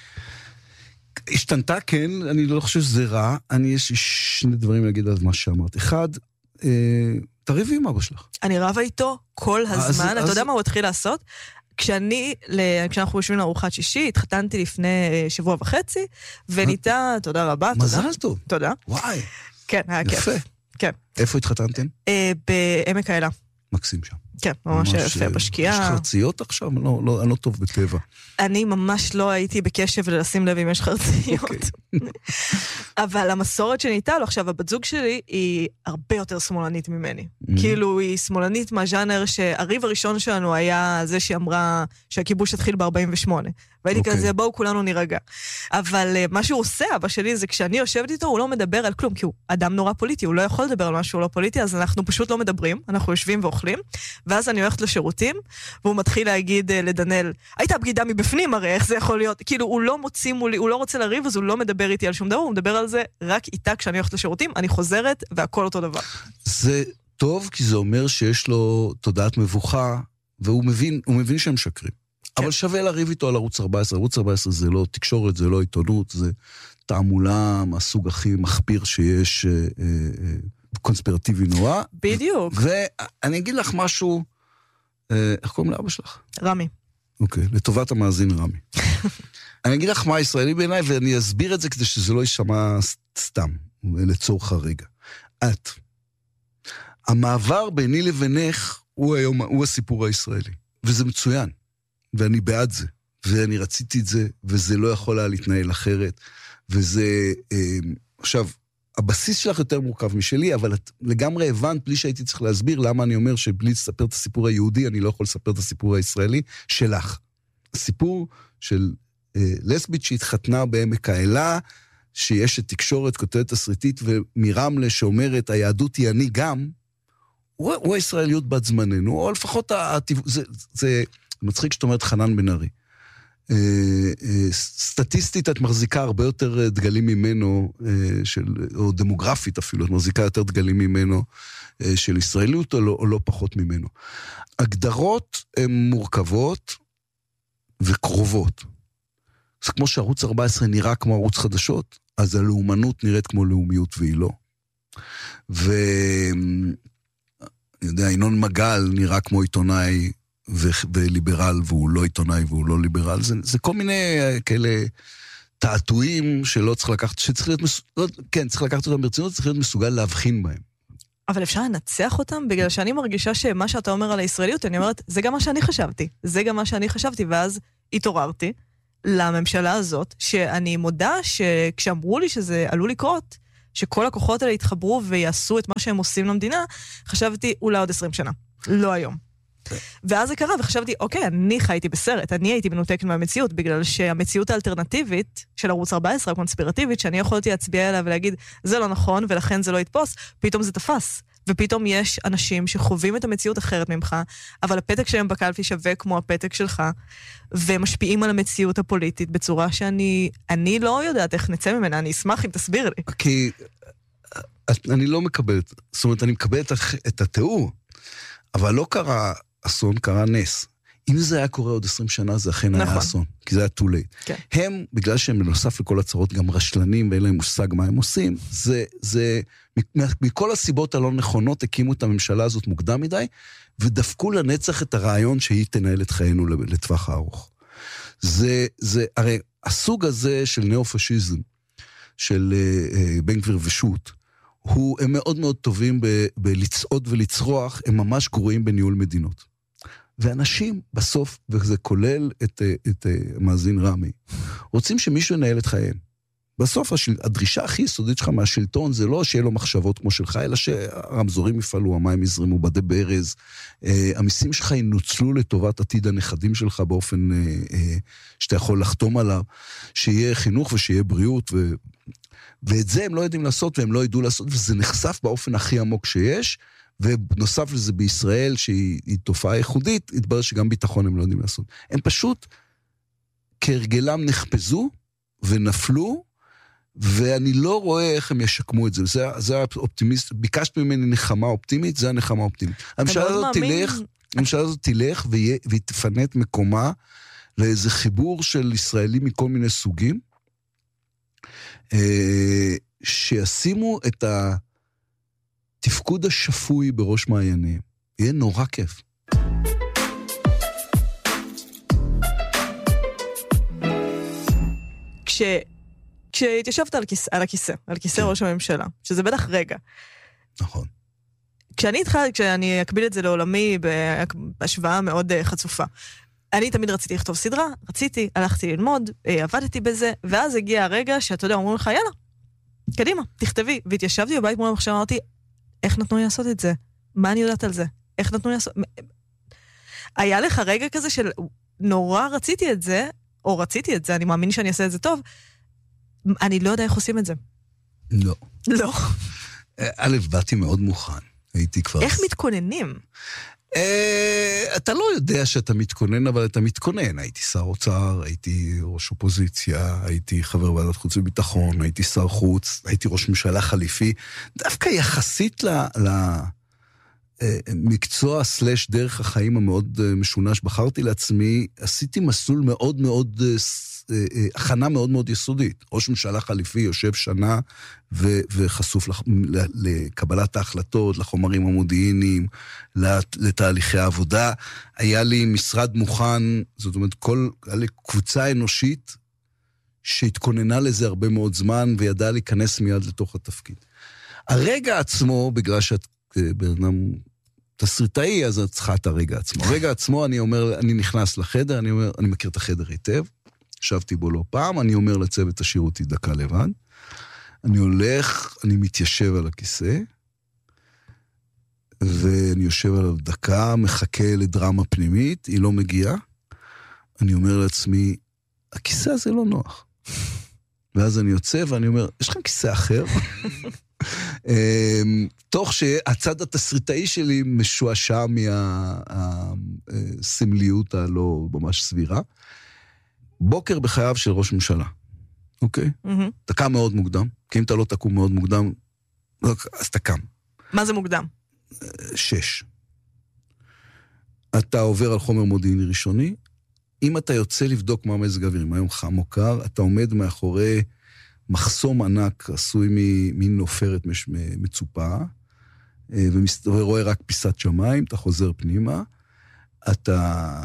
השתנתה, כן. אני לא חושב שזה רע. אני, יש שני דברים להגיד על מה שאמרת. אחד, אה, תריבי עם אבא שלך. אני רבה איתו כל הזמן. אז, אתה אז... יודע מה הוא התחיל לעשות? כשאני, כשאנחנו יושבים לארוחת שישי, התחתנתי לפני שבוע וחצי, וניתה, תודה רבה, תודה. מזל טוב. תודה. וואי. כן, היה כיף. יפה. כן. איפה התחתנתם? אה, בעמק האלה. מקסים שם. כן, ממש יפה, בשקיעה. יש חרציות עכשיו? לא, לא, אני לא טוב בטבע. אני ממש לא הייתי בקשב לשים לב אם יש חרציות. אבל המסורת שניתה לו, עכשיו, הבת זוג שלי היא הרבה יותר שמאלנית ממני. כאילו, היא שמאלנית מהז'אנר שהריב הראשון שלנו היה זה שאמרה שהכיבוש התחיל ב-ארבעים ושמונה. והייתי כזה, בואו כולנו נירגע. אבל מה שהוא עושה, אבא שלי, זה כשאני יושבת איתו, הוא לא מדבר על כלום, כי הוא אדם נורא פוליטי, הוא לא יכול לדבר על משהו לא פוליטי, אז אנחנו פשוט לא מדברים, אנחנו יושבים ואוכלים, ואז אני הולכת לשירותים, והוא מתחיל להגיד לדנאל, הייתה בגידה מבפנים הרי, איך זה יכול להיות? כאילו, הוא לא מוציא מולי, הוא לא רוצה לריב, אז הוא לא מדבר איתי על שום דבר, הוא מדבר על זה רק איתה כשאני הולכת לשירותים, אני חוזרת, והכל אותו דבר. זה טוב, כי זה אומר שיש לו תודעת מבוכה, והוא מבין, הוא מבין שהם שקרים. אבל שווה לריב איתו על ערוץ ארבע עשרה. ערוץ ארבע עשרה זה לא תקשורת, זה לא עיתונות, זה תעמולה מהסוג הכי מחפיר שיש, קונספירטיבי נורא. בדיוק. ואני אגיד לך משהו, איך קוראים לאבא שלך? רמי. אוקיי, לטובת המאזין רמי. אני אגיד לך מה ישראלי בעיניי, ואני אסביר את זה כדי שזה לא יישמע סתם, לצורך הרגע. את. המעבר ביני לבינך הוא היום, הוא הסיפור הישראלי. וזה מצוין. ואני בעד זה, ואני רציתי את זה, וזה לא יכול היה להתנהל אחרת, וזה, אה, עכשיו, הבסיס שלך יותר מורכב משלי, אבל את לגמרי הבנת, בלי שהייתי צריך להסביר, למה אני אומר שבלי לספר את הסיפור היהודי, אני לא יכול לספר את הסיפור הישראלי שלך. הסיפור של אה, לסבית שהתחתנה בעמק האלה, שיש את תקשורת, כותבת תסריטית, ומרמלה שאומרת, היהדות היא אני גם, הוא, הוא הישראליות בת זמננו, או לפחות, זה, זה מצחיק שאת אומרת חנן בן ארי. סטטיסטית את מחזיקה הרבה יותר דגלים ממנו, של, או דמוגרפית אפילו, את מחזיקה יותר דגלים ממנו, של ישראליות או לא, או לא פחות ממנו. הגדרות הן מורכבות וקרובות. זה כמו שערוץ ארבע עשרה נראה כמו ערוץ חדשות, אז הלאומנות נראית כמו לאומיות והיא לא. ו... אני יודע, ינון מגל נראה כמו עיתונאי ו... וליברל, והוא לא עיתונאי והוא לא ליברל. זה, זה כל מיני כאלה תעתועים שלא צריך לקחת, שצריך להיות, מס... לא, כן, צריך לקחת אותם ברצינות, צריך להיות מסוגל להבחין בהם. אבל אפשר לנצח אותם? בגלל שאני מרגישה שמה שאתה אומר על הישראליות, אני אומרת, זה גם מה שאני חשבתי. זה גם מה שאני חשבתי, ואז התעוררתי לממשלה הזאת, שאני מודה שכשאמרו לי שזה עלול לקרות, שכל הכוחות האלה יתחברו ויעשו את מה שהם עושים למדינה, חשבתי אולי עוד עשרים שנה. לא היום. ואז זה קרה, וחשבתי, אוקיי, אני חייתי בסרט, אני הייתי מנותקת מהמציאות, בגלל שהמציאות האלטרנטיבית של ערוץ ארבע עשרה, הקונספירטיבית, שאני יכולתי להצביע עליה ולהגיד, זה לא נכון, ולכן זה לא יתפוס, פתאום זה תפס. ופתאום יש אנשים שחווים את המציאות אחרת ממך, אבל הפתק שלהם בקלפי שווה כמו הפתק שלך, ומשפיעים על המציאות הפוליטית בצורה שאני אני לא יודעת איך נצא ממנה, אני אשמח אם תסביר לי. כי אני לא מקבל, זאת אומרת, אני מקבל את התיאור, אבל לא קרה אסון, קרה נס. אם זה היה קורה עוד עשרים שנה, זה אכן נכון. היה אסון, כי זה היה too late. כן. הם, בגלל שהם בנוסף לכל הצרות גם רשלנים, ואין להם מושג מה הם עושים, זה, זה, מכל הסיבות הלא נכונות, הקימו את הממשלה הזאת מוקדם מדי, ודפקו לנצח את הרעיון שהיא תנהל את חיינו לטווח הארוך. זה, זה, הרי הסוג הזה של נאו-פשיזם, של uh, בן גביר ושות, הוא, הם מאוד מאוד טובים ב, בלצעוד ולצרוח, הם ממש גרועים בניהול מדינות. ואנשים בסוף, וזה כולל את, את, את מאזין רמי, רוצים שמישהו ינהל את חייהם. בסוף השל... הדרישה הכי יסודית שלך מהשלטון, זה לא שיהיה לו מחשבות כמו שלך, אלא שהרמזורים יפעלו, המים יזרמו, בדי ברז, אה, המיסים שלך ינוצלו לטובת עתיד הנכדים שלך באופן אה, אה, שאתה יכול לחתום עליו, שיהיה חינוך ושיהיה בריאות, ו... ואת זה הם לא יודעים לעשות, והם לא ידעו לעשות, וזה נחשף באופן הכי עמוק שיש, ונוסף לזה בישראל, שהיא תופעה ייחודית, התברר שגם ביטחון הם לא יודעים לעשות. הם פשוט, כהרגלם נחפזו, ונפלו, ואני לא רואה איך הם ישקמו את זה. זה, זה האופטימיסט, ביקשת ממני נחמה אופטימית, זה הנחמה אופטימית. הממשלה הזאת תלך, הממשלה הזאת תלך, והיא תפנה את מקומה, לאיזה חיבור של ישראלים מכל מיני סוגים, שישימו את ה... תפקוד השפוי בראש מעייניהם. יהיה נורא כיף. כש... כשהתיישבת על כיסא, על הכיסא, על כיסא ראש הממשלה, שזה בטח רגע. נכון. כשאני התחלתי, כשאני אקביל את זה לעולמי, בהשוואה מאוד חצופה. אני תמיד רציתי לכתוב סדרה, רציתי, הלכתי ללמוד, עבדתי בזה, ואז הגיע הרגע שאתה יודע, אומרים לך, יאללה, קדימה, תכתבי. והתיישבתי בבית מול המחשב, אמרתי, איך נתנו לי לעשות את זה? מה אני יודעת על זה? איך נתנו לי לעשות? היה לך רגע כזה של נורא רציתי את זה, או רציתי את זה, אני מאמין שאני אעשה את זה טוב, אני לא יודע איך עושים את זה. לא. לא. א', באתי מאוד מוכן. הייתי כבר... איך מתכוננים? אתה לא יודע שאתה מתכונן, אבל אתה מתכונן. הייתי שר אוצר, הייתי ראש אופוזיציה, הייתי חבר ועדת חוץ וביטחון, הייתי שר חוץ, הייתי ראש ממשלה חליפי. דווקא יחסית למקצוע סלש דרך החיים המאוד משונה שבחרתי לעצמי, עשיתי מסלול מאוד מאוד, הכנה מאוד מאוד יסודית. ראש ממשלה חליפי יושב שנה ו- וחשוף לח- לקבלת ההחלטות, לחומרים המודיעיניים, לת- לתהליכי העבודה. היה לי משרד מוכן, זאת אומרת, כל, היה לי קבוצה אנושית שהתכוננה לזה הרבה מאוד זמן, וידעה להיכנס מיד לתוך התפקיד. הרגע עצמו, בגלל שאת בנם תסריטאי, אז את צריכה את הרגע עצמו. הרגע עצמו, אני אומר, אני נכנס לחדר, אני אומר, אני מכיר את החדר היטב, ישבתי בו לא פעם, אני אומר לצוות תשאירו אותי דקה לבד, אני הולך, אני מתיישב על הכיסא, ואני יושב עליו דקה, מחכה לדרמה פנימית, היא לא מגיעה, אני אומר לעצמי, הכיסא הזה לא נוח. ואז אני יוצא ואני אומר, יש לכם כיסא אחר? תוך שהצד התסריטאי שלי משועשע מהסמליות הלא ממש סבירה. בוקר בחייו של ראש ממשלה, אוקיי? אתה קם מאוד מוקדם, כי אם אתה לא תקום מאוד מוקדם, אז אתה קם. מה זה מוקדם? שש. אתה עובר על חומר מודיעיני ראשוני, אם אתה יוצא לבדוק מה מזג האוויר, אם היום חם או קר, אתה עומד מאחורי מחסום ענק, עשוי ממין עופרת מצופה, ורואה רק פיסת שמיים, אתה חוזר פנימה, אתה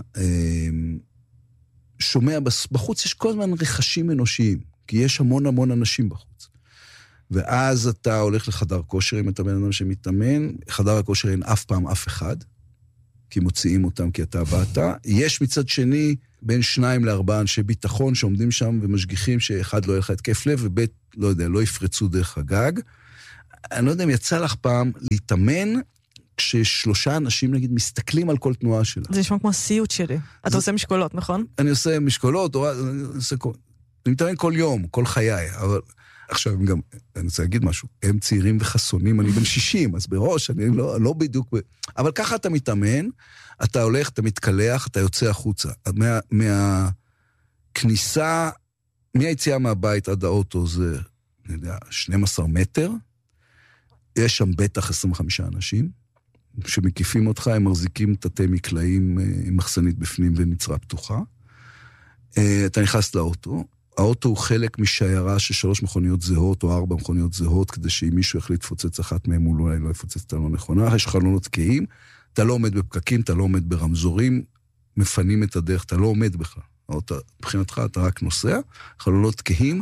שומע, בחוץ יש כל הזמן רכשים אנושיים, כי יש המון המון אנשים בחוץ. ואז אתה הולך לחדר כושר, אם אתה בן אדם שמתאמן, חדר הכושר אין אף פעם אף אחד, כי מוציאים אותם כי אתה באת. יש מצד שני בין שניים לארבעה אנשי ביטחון שעומדים שם ומשגיחים שאחד לא יהיה לך התקף לב, ובית, לא יודע, לא יפרצו דרך הגג. אני לא יודע אם יצא לך פעם להתאמן, כששלושה אנשים, נגיד, מסתכלים על כל תנועה שלה. זה נשמע כמו הסיוט שלי. אתה עושה משקולות, נכון? אני עושה משקולות, אני עושה כל... אני מתאמן כל יום, כל חיי, אבל... עכשיו, הם גם, אני רוצה להגיד משהו, הם צעירים וחסונים, אני בן שישים, אז בראש, אני לא, לא בדיוק... אבל ככה אתה מתאמן, אתה הולך, אתה מתקלח, אתה יוצא החוצה. מה, מהכניסה, מהיציאה מהבית עד האוטו, זה, אני יודע, שנים עשר מטר, יש שם בטח עשרים וחמישה אנשים, שמקיפים אותך, הם מחזיקים תתי מקלעים עם מחסנית בפנים ונצרה פתוחה. אתה נכנס לאוטו, האוטו הוא חלק משיירה של שלוש מכוניות זהות או ארבע מכוניות זהות, כדי שאם מישהו יחליט לפוצץ אחת מהם, הוא אולי לא יפוצץ את הלא נכונה. יש חלונות תקעים, אתה לא עומד בפקקים, אתה לא עומד ברמזורים, מפנים את הדרך, אתה לא עומד בכלל. מבחינתך אתה רק נוסע, חלונות תקעים,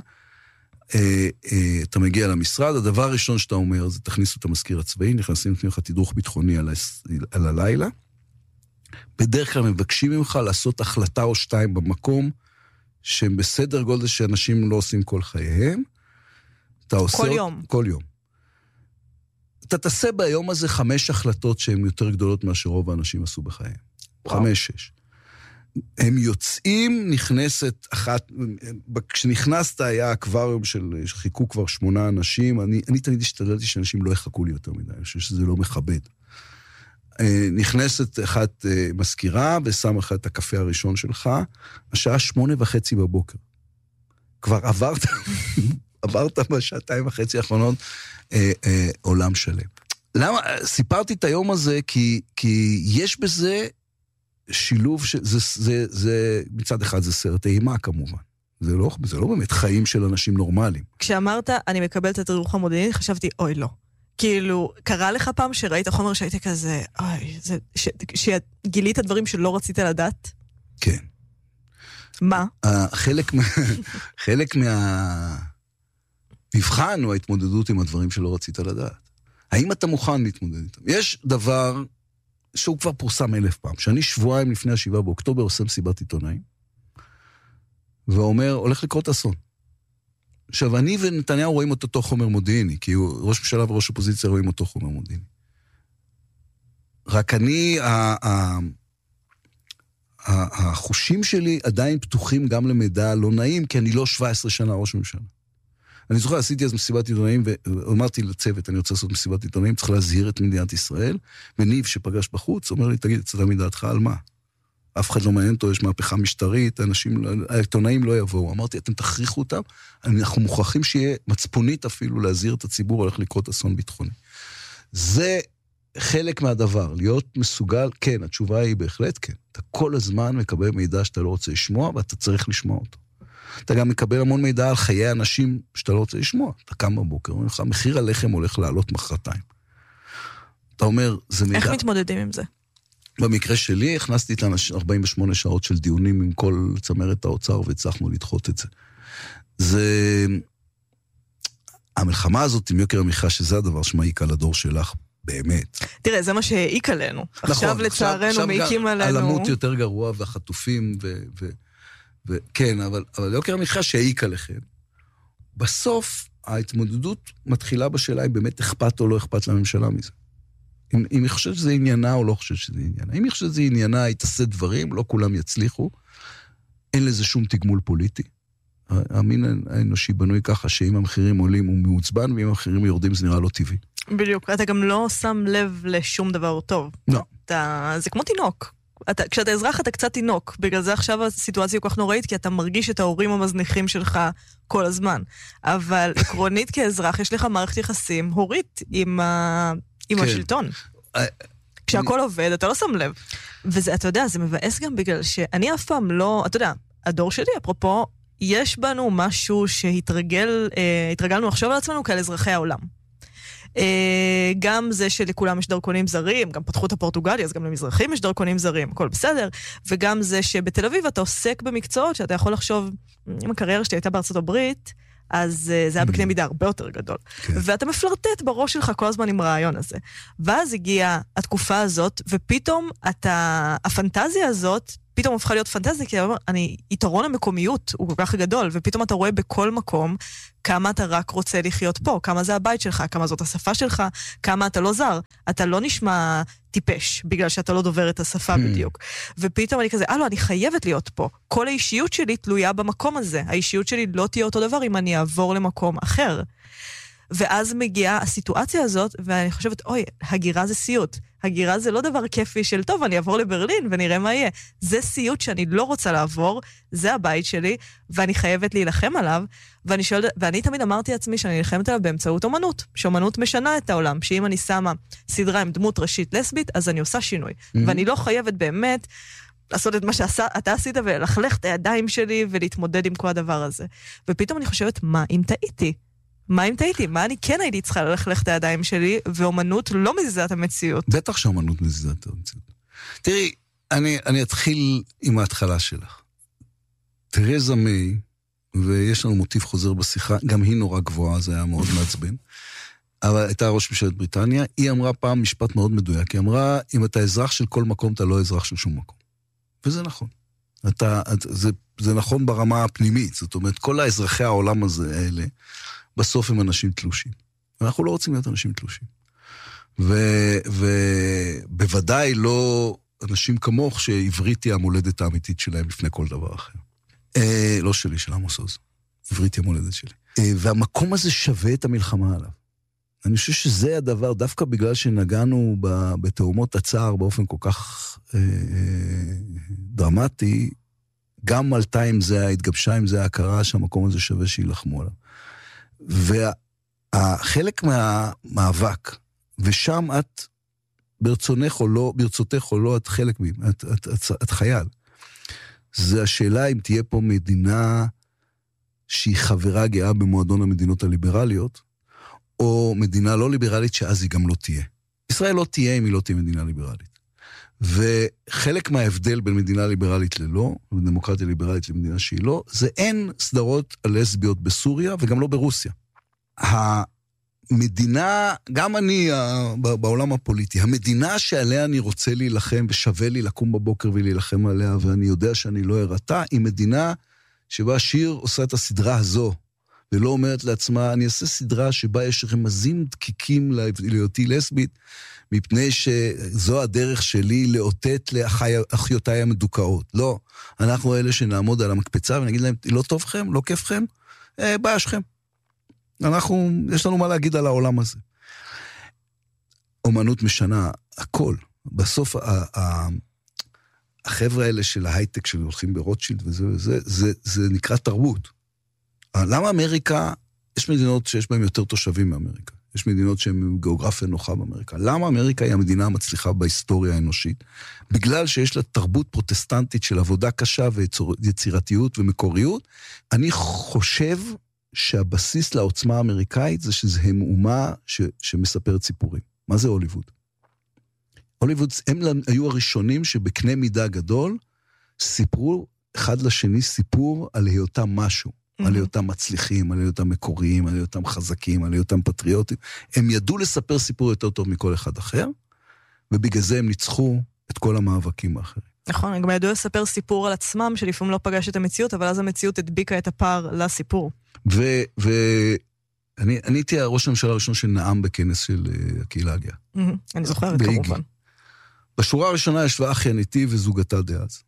אתה מגיע למשרד, הדבר הראשון שאתה אומר, זה תכניסו את המזכיר הצבאי, נכנסים לך תדרוך ביטחוני על, על הלילה, בדרך כלל מבקשים ממך לעשות החלטה או שתיים במקום, שהם בסדר גודל שאנשים לא עושים כל חייהם, אתה עושה... כל יום. כל יום. אתה תעשה ביום הזה חמש החלטות שהן יותר גדולות מאשר רוב האנשים עשו בחייהם. וואו. חמש, שש. הם יוצאים, נכנסת אחת, כשנכנסת היה אקווריום של, חיכו כבר שמונה אנשים, אני, אני תמיד השתדלתי שאנשים לא יחכו לי יותר מדי, אני חושב שזה לא מכבד. נכנסת אחת מזכירה, ושם לך את הקפה הראשון שלך, השעה שמונה וחצי בבוקר. כבר עברת, עברת בשעתיים וחצי האחרונות, אה, אה, עולם שלם. למה? סיפרתי את היום הזה, כי, כי יש בזה, שילוב, ש... זה, זה, זה, מצד אחד זה סרט אימה כמובן. זה לא, זה לא באמת חיים של אנשים נורמליים. כשאמרת, אני מקבלת את התדרוך המודיעיני, חשבתי, אוי, לא. כאילו, קרה לך פעם שראית חומר שהייתי כזה, אוי, זה, ש... שגילית דברים שלא רצית לדעת? כן. מה? חלק מה... חלק מהמבחן או ההתמודדות עם הדברים שלא רצית לדעת. האם אתה מוכן להתמודד איתם? יש דבר... שהוא כבר פורסם אלף פעם, שאני שבועיים לפני השבעה באוקטובר עושה מסיבת עיתונאים, ואומר, הולך לקרות אסון. עכשיו, אני ונתניהו רואים אותו אותו חומר מודיעיני, כי הוא, ראש ממשלה וראש אופוזיציה רואים אותו חומר מודיעיני. רק אני, החושים שלי עדיין פתוחים גם למידע לא נעים, כי אני לא שבע עשרה שנה ראש ממשלה. אני זוכר, עשיתי אז מסיבת עיתונאים, ואמרתי לצוות, אני רוצה לעשות מסיבת עיתונאים, צריך להזהיר את מדינת ישראל, וניב שפגש בחוץ, אומר לי, תגיד, צדה מדעתך על מה? אף אחד לא מעניין אותו, יש מהפכה משטרית, האנשים, העיתונאים לא יבואו. אמרתי, אתם תכריחו אותם, אנחנו מוכרחים שיהיה מצפונית אפילו להזהיר את הציבור, הולך לקרות אסון ביטחוני. זה חלק מהדבר, להיות מסוגל, כן, התשובה היא בהחלט כן. אתה כל הזמן מקבל מידע שאתה לא רוצה לשמוע, ואתה צריך לשמוע אותו. אתה גם מקבל המון מידע על חיי אנשים שאתה לא רוצה לשמוע. אתה קם בבוקר, אומר לך, מחיר הלחם הולך לעלות מחרתיים. אתה אומר, זה מידע... איך מתמודדים עם זה? במקרה שלי, הכנסתי את ארבעים ושמונה שעות של דיונים עם כל צמרת האוצר, והצלחנו לדחות את זה. זה... המלחמה הזאת עם יוקר המחיה, שזה הדבר שמעיק על הדור שלך, באמת. תראה, זה מה שהעיק עלינו. נכון, עכשיו לצערנו מעיקים עלינו. הלמות יותר גרוע, והחטופים ו... ו... וכן, אבל, אבל יוקר המחיה שהעיק עליכם. בסוף, ההתמודדות מתחילה בשאלה אם באמת אכפת או לא אכפת לממשלה מזה. אם, אם היא חושבת שזה עניינה או לא חושבת שזה עניינה. אם היא חושבת שזה עניינה, היא תעשה דברים, לא כולם יצליחו. אין לזה שום תגמול פוליטי. המין האנושי בנוי ככה שאם המחירים עולים הוא מעוצבן, ואם המחירים יורדים זה נראה לא טבעי. בדיוק, אתה גם לא שם לב לשום דבר טוב. לא. אתה, זה כמו תינוק. אתה, כשאתה אזרח אתה קצת תינוק, בגלל זה עכשיו הסיטואציה כל כך נוראית, כי אתה מרגיש את ההורים המזניחים שלך כל הזמן. אבל עקרונית כאזרח יש לך מערכת יחסים הורית עם, ה... עם כן. השלטון. כשהכל עובד, אתה לא שם לב. וזה, אתה יודע, זה מבאס גם בגלל שאני אף פעם לא, אתה יודע, הדור שלי, אפרופו, יש בנו משהו שהתרגל, אה, התרגלנו לחשוב על עצמנו כאל אזרחי העולם. גם זה שלכולם יש דרכונים זרים, גם פתחו את הפורטוגלי, אז גם למזרחים יש דרכונים זרים, הכל בסדר, וגם זה שבתל אביב אתה עוסק במקצועות שאתה יכול לחשוב, אם הקריירה שלי הייתה בארצות הברית, אז זה היה בקנה מידה הרבה יותר גדול. כן. ואתה מפלרטט בראש שלך כל הזמן עם הרעיון הזה. ואז הגיעה התקופה הזאת, ופתאום אתה, הפנטזיה הזאת, פתאום הופכה להיות פנטזיה, כי אני, יתרון המקומיות הוא כל כך גדול, ופתאום אתה רואה בכל מקום כמה אתה רק רוצה לחיות פה, כמה זה הבית שלך, כמה זאת השפה שלך, כמה אתה לא זר. אתה לא נשמע טיפש, בגלל שאתה לא דובר את השפה בדיוק. ופתאום אני כזה, אה לא, אני חייבת להיות פה. כל האישיות שלי תלויה במקום הזה. האישיות שלי לא תהיה אותו דבר אם אני אעבור למקום אחר. ואז מגיעה הסיטואציה הזאת, ואני חושבת, אוי, הגירה זה סיוט. הגירה זה לא דבר כיפי של, טוב, אני אעבור לברלין ונראה מה יהיה. זה סיוט שאני לא רוצה לעבור, זה הבית שלי, ואני חייבת להילחם עליו, ואני, שואל, ואני תמיד אמרתי לעצמי שאני נלחמת עליו באמצעות אומנות, שאומנות משנה את העולם, שאם אני שמה סדרה עם דמות ראשית לסבית, אז אני עושה שינוי. Mm-hmm. ואני לא חייבת באמת לעשות את מה שאתה עשית, ולחלך את הידיים שלי, ולהתמודד עם כל הדבר הזה. ופתאום אני חושבת, מה אם טעיתי? מה אם טעיתי? מה אני כן הייתי צריכה ללכלך את הידיים שלי, ואומנות לא מזיזה את המציאות. בטח שאומנות מזיזה את המציאות. תראי, אני, אני אתחיל עם ההתחלה שלך. תרזה מיי, ויש לנו מוטיב חוזר בשיחה, גם היא נורא גבוהה, זה היה מאוד מעצבן, אבל הייתה ראש ממשלת בריטניה, היא אמרה פעם משפט מאוד מדויק, היא אמרה, אם אתה אזרח של כל מקום, אתה לא אזרח של שום מקום. וזה נכון. אתה, זה, זה נכון ברמה הפנימית, זאת אומרת, כל האזרחי העולם הזה, האלה, בסוף הם אנשים תלושים. אנחנו לא רוצים להיות אנשים תלושים. ובוודאי לא אנשים כמוך שעברית היא המולדת האמיתית שלהם לפני כל דבר אחר. אה, לא שלי, של עמוס עוז. עברית היא המולדת שלי. אה, והמקום הזה שווה את המלחמה עליו. אני חושב שזה הדבר, דווקא בגלל שנגענו בתאומות הצער באופן כל כך אה, דרמטי, גם עלתה עם זה, התגבשה עם זה ההכרה שהמקום הזה שווה שילחמו עליו. והחלק מהמאבק, ושם את ברצונך או לא, ברצותך או לא, את חלק מהם, את, את, את, את חייל. זה השאלה אם תהיה פה מדינה שהיא חברה גאה במועדון המדינות הליברליות, או מדינה לא ליברלית שאז היא גם לא תהיה. ישראל לא תהיה אם היא לא תהיה מדינה ליברלית. וחלק מההבדל בין מדינה ליברלית ללא, ודמוקרטיה ליברלית למדינה שהיא לא, זה אין סדרות הלסביות בסוריה וגם לא ברוסיה. המדינה, גם אני בעולם הפוליטי, המדינה שעליה אני רוצה להילחם ושווה לי לקום בבוקר ולהילחם עליה, ואני יודע שאני לא הרתה, היא מדינה שבה שיר עושה את הסדרה הזו, ולא אומרת לעצמה, אני אעשה סדרה שבה יש רמזים דקיקים להיותי לסבית, מפני שזו הדרך שלי לאותת לאחיותיי המדוכאות. לא, אנחנו אלה שנעמוד על המקפצה ונגיד להם, לא טובכם, לא כיפכם, אה, בעיה שלכם. אנחנו, יש לנו מה להגיד על העולם הזה. אומנות משנה הכל. בסוף, ה- ה- החבר'ה האלה של ההייטק שהולכים ברוטשילד וזה וזה, זה, זה נקרא תרבות. למה אמריקה, יש מדינות שיש בהן יותר תושבים מאמריקה. יש מדינות שהן גיאוגרפיה נוחה באמריקה. למה אמריקה היא המדינה המצליחה בהיסטוריה האנושית? בגלל שיש לה תרבות פרוטסטנטית של עבודה קשה ויצירתיות ומקוריות. אני חושב שהבסיס לעוצמה האמריקאית זה שזה הם אומה ש, שמספרת סיפורים. מה זה הוליווד? הוליווד, הם היו הראשונים שבקנה מידה גדול סיפרו אחד לשני סיפור על היותם משהו. על היותם מצליחים, על היותם מקוריים, על היותם חזקים, על היותם פטריוטים. הם ידעו לספר סיפור יותר טוב מכל אחד אחר, ובגלל זה הם ניצחו את כל המאבקים האחרים. נכון, הם גם ידעו לספר סיפור על עצמם, שלפעמים לא פגש את המציאות, אבל אז המציאות הדביקה את הפער לסיפור. ואני הייתי ראש הממשלה הראשון שנאם בכנס של הקהילה הגאה. אני זוכרת כמובן. בשורה הראשונה ישבה אחייניתי וזוגתה דאז.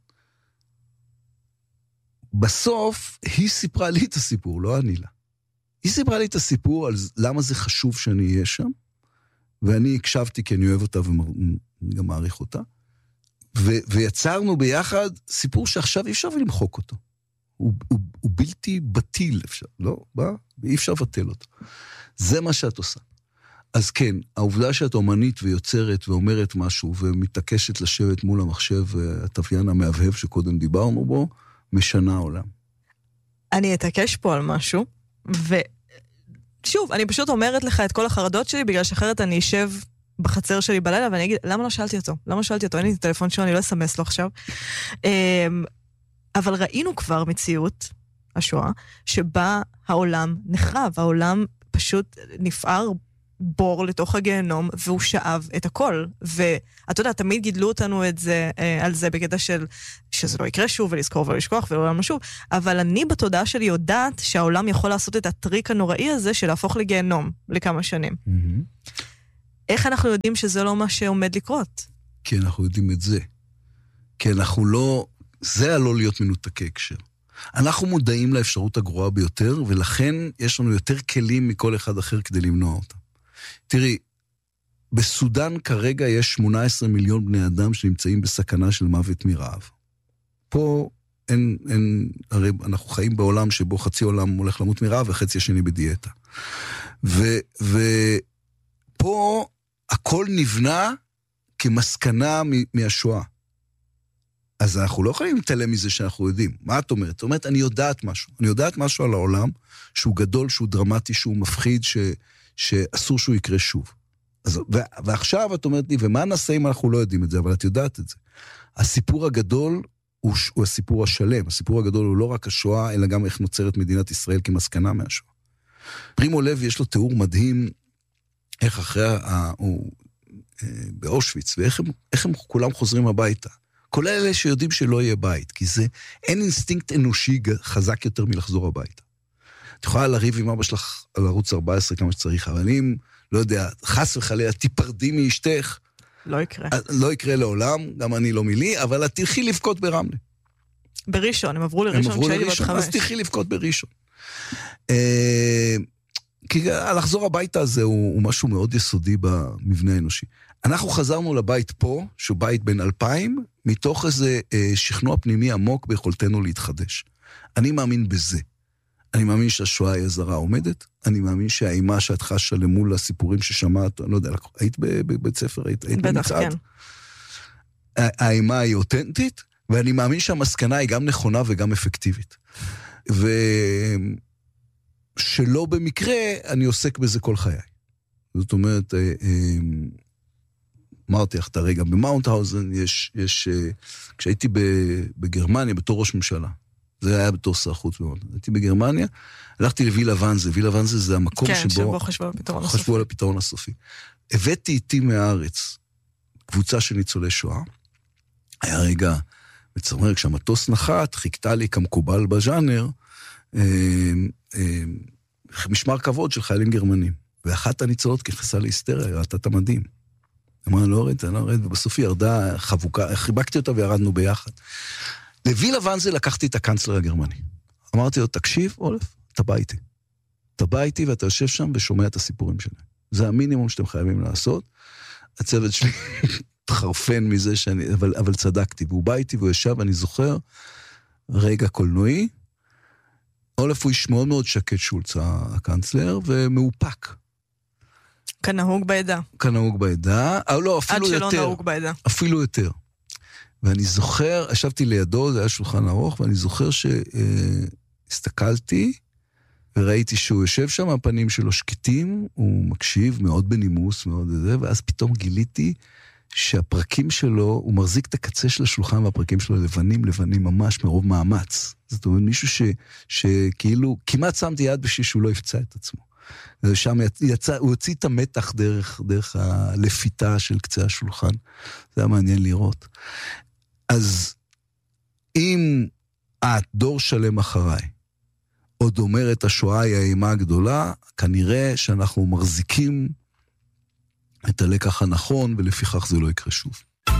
בסוף היא סיפרה לי את הסיפור, לא אני לה. היא סיפרה לי את הסיפור על למה זה חשוב שאני אהיה שם, ואני הקשבתי כי אני אוהב אותה וגם מעריך אותה, ו- ויצרנו ביחד סיפור שעכשיו אי אפשר למחוק אותו. הוא, הוא, הוא בלתי בטיל, אפשר, לא? בא? אי אפשר לבטל אותו. זה מה שאת עושה. אז כן, העובדה שאת אומנית ויוצרת ואומרת משהו, ומתעקשת לשבת מול המחשב, התוויין המאבהב שקודם דיברנו בו, משנה העולם. אני אתעקש פה על משהו, ושוב, אני פשוט אומרת לך את כל החרדות שלי, בגלל שאחרת אני אשב בחצר שלי בלילה, ואני אגיד, למה לא שאלתי אותו? למה שאלתי אותו? אין לי את הטלפון שלו, אני לא אסמס לו עכשיו. אבל ראינו כבר מציאות, השואה, שבה העולם נחרב, העולם פשוט נפער בור לתוך הגיהנום, והוא שאב את הכל. ואתה יודע, תמיד גידלו אותנו את זה, אה, על זה בקטע של שזה לא יקרה שוב, ולזכור ולשכוח, ולעולם לא שוב. אבל אני בתודעה שלי יודעת שהעולם יכול לעשות את הטריק הנוראי הזה, של להפוך לגיהנום לכמה שנים. Mm-hmm. איך אנחנו יודעים שזה לא מה שעומד לקרות? כי אנחנו יודעים את זה. כי אנחנו לא, זה הלא להיות מנותקי הקשר. אנחנו מודעים לאפשרות הגרועה ביותר, ולכן יש לנו יותר כלים מכל אחד אחר כדי למנוע אותה. תראי, בסודן כרגע יש שמונה עשרה מיליון בני אדם שנמצאים בסכנה של מוות מרעב. פה אין, אין, הרי אנחנו חיים בעולם שבו חצי עולם הולך למות מרעב וחצי השני בדיאטה. ו, ופה הכל נבנה כמסקנה מהשואה. אז אנחנו לא יכולים להתעלם מזה שאנחנו יודעים. מה את אומרת? זאת אומרת, אני יודעת משהו. אני יודעת משהו על העולם שהוא גדול, שהוא דרמטי, שהוא מפחיד, ש... שאסור שהוא יקרה שוב. אז, ו, ועכשיו את אומרת לי, ומה נעשה אם אנחנו לא יודעים את זה, אבל את יודעת את זה. הסיפור הגדול הוא, הוא הסיפור השלם. הסיפור הגדול הוא לא רק השואה, אלא גם איך נוצרת מדינת ישראל כמסקנה מהשואה. פרימו לוי יש לו תיאור מדהים, איך אחרי, ה, הוא, באושוויץ, ואיך הם, איך הם כולם חוזרים הביתה. כל אלה שיודעים שלא יהיה בית, כי זה, אין אינסטינקט אנושי חזק יותר מלחזור הביתה. את יכולה לריב עם אבא שלך על ערוץ ארבע עשרה כמה שצריך, אבל אם, לא יודע, חס וחלילה, תיפרדי מאשתך, לא יקרה. לא יקרה לעולם, גם אני לא מילי, אבל את תלכי לבכות ברמלה. בראשון, הם עברו לראשון כשהייתי בת חמש. אז תלכי לבכות בראשון. כי לחזור הביתה הזה הוא משהו מאוד יסודי במבנה האנושי. אנחנו חזרנו לבית פה, שהוא בית בין אלפיים, מתוך איזה שכנוע פנימי עמוק ביכולתנו להתחדש. אני מאמין בזה. אני מאמין שהשואה היא הזרה עומדת, אני מאמין שהאימה שאת חשה למול הסיפורים ששמעת, אני לא יודע, היית בבית ספר, היית במצעד? כן. האימה היא אותנטית, ואני מאמין שהמסקנה היא גם נכונה וגם אפקטיבית. ושלא במקרה, אני עוסק בזה כל חיי. זאת אומרת, אמרתי לך את הרגע, במאונטהאוזן יש, יש, כשהייתי בגרמניה בתור ראש ממשלה, זה היה בתור שר חוץ מאוד. הייתי בגרמניה, הלכתי לווילה ואנזה. וילה ואנזה זה המקום כן, שבו... כן, שבו חשבו על הפתרון הסופי. חשבו על הפתרון הסופי. הבאתי איתי מהארץ קבוצה של ניצולי שואה. היה רגע מצמרר, כשהמטוס נחת, חיכתה לי כמקובל בז'אנר, משמר כבוד של חיילים גרמנים. ואחת הניצולות ככסה להיסטריה, ראתה את המדים. אמרה, לא ראית, לא ראית, ובסוף היא ירדה חבוקה, חיבקתי אותה וירדנו ביחד. לווילה ואנזה לקחתי את הקנצלר הגרמני. אמרתי לו, תקשיב, אולף, אתה בא איתי. אתה בא איתי ואתה יושב שם ושומע את הסיפורים שלהם. זה המינימום שאתם חייבים לעשות. הצוות שלי תחרפן מזה שאני, אבל, אבל צדקתי. והוא בא איתי והוא ישב, ואני זוכר, רגע קולנועי, אולף הוא איש מאוד מאוד שקט שולץ, הקנצלר, ומאופק. כנהוג בעדה. כנהוג בעדה, אבל לא, אפילו יותר. עד שלא נהוג בעדה. אפילו יותר. ואני זוכר, ישבתי לידו, זה היה שולחן ארוך, ואני זוכר שהסתכלתי, וראיתי שהוא יושב שם, הפנים שלו שקטים, הוא מקשיב מאוד בנימוס, מאוד זה, ואז פתאום גיליתי שהפרקים שלו, הוא מחזיק את הקצה של השולחן, והפרקים שלו לבנים, לבנים ממש מרוב מאמץ. זאת אומרת, מישהו ש, שכאילו, כמעט שמתי יד בשביל שהוא לא יפצע את עצמו. ושם יצא, הוא הוציא את המתח דרך, דרך הלפיתה של קצה השולחן. זה היה מעניין לראות. אז אם את דור שלם אחריי, עוד אומרת השואה היא האימה הגדולה, כנראה שאנחנו מחזיקים את הלקח הנכון, ולפיכך זה לא יקרה שוב.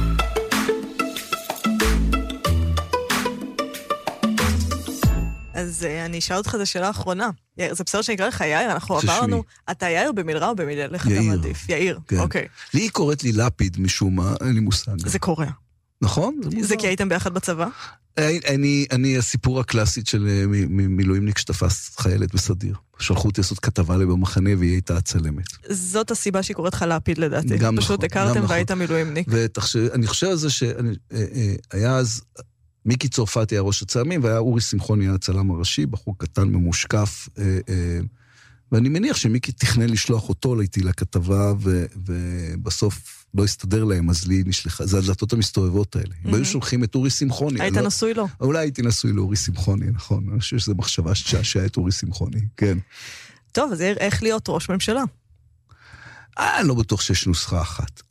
אז אני אשאל אותך את השאלה האחרונה. זה בסדר שנקרא לך יאיר, אנחנו אמרנו, אתה יאיר במילרע או במילל? איך אתה מעדיף? יאיר, אוקיי. לי היא קוראת לי לפיד משום מה, אין לי מושג. זה קורה. נכון? זה כי הייתם ביחד בצבא? אני, אני הסיפור הקלאסית של מילואימניק שתפס חיילת בסדיר. שלחו אותי לעשות כתבה לי במחנה, והיא הייתה הצלמת. זאת הסיבה שהיא קוראת לך לפיד לדעתי. גם נכון. פשוט הכרתם והיית מילואימניק. ואני חושב על זה שהיה אז, מיקי צורפתי היה ראש הצלמים, והיה אורי שמחון היה הצלם הראשי, בחור קטן ממושקף, ואני מניח שמיקי תכנן לשלוח אותו איתי לכתבה, ו, ובסוף לא הסתדר להם, אז לי נשלחה, זה הדלתות המסתובבות האלה. Mm-hmm. והיו שולחים את אורי שמחוני. היית לא, נשוי לו. אולי הייתי נשוי לאורי שמחוני, נכון. אני חושב שזו מחשבה ששעשעה את אורי שמחוני, כן. טוב, אז איך להיות ראש ממשלה? אה, אני לא בטוח שיש נוסחה אחת.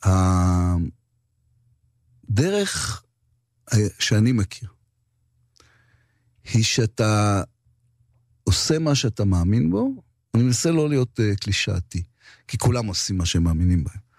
הדרך שאני מכיר, היא שאתה עושה מה שאתה מאמין בו, אני מנסה לא להיות uh, קלישאתי, כי כולם עושים מה שהם מאמינים בהם.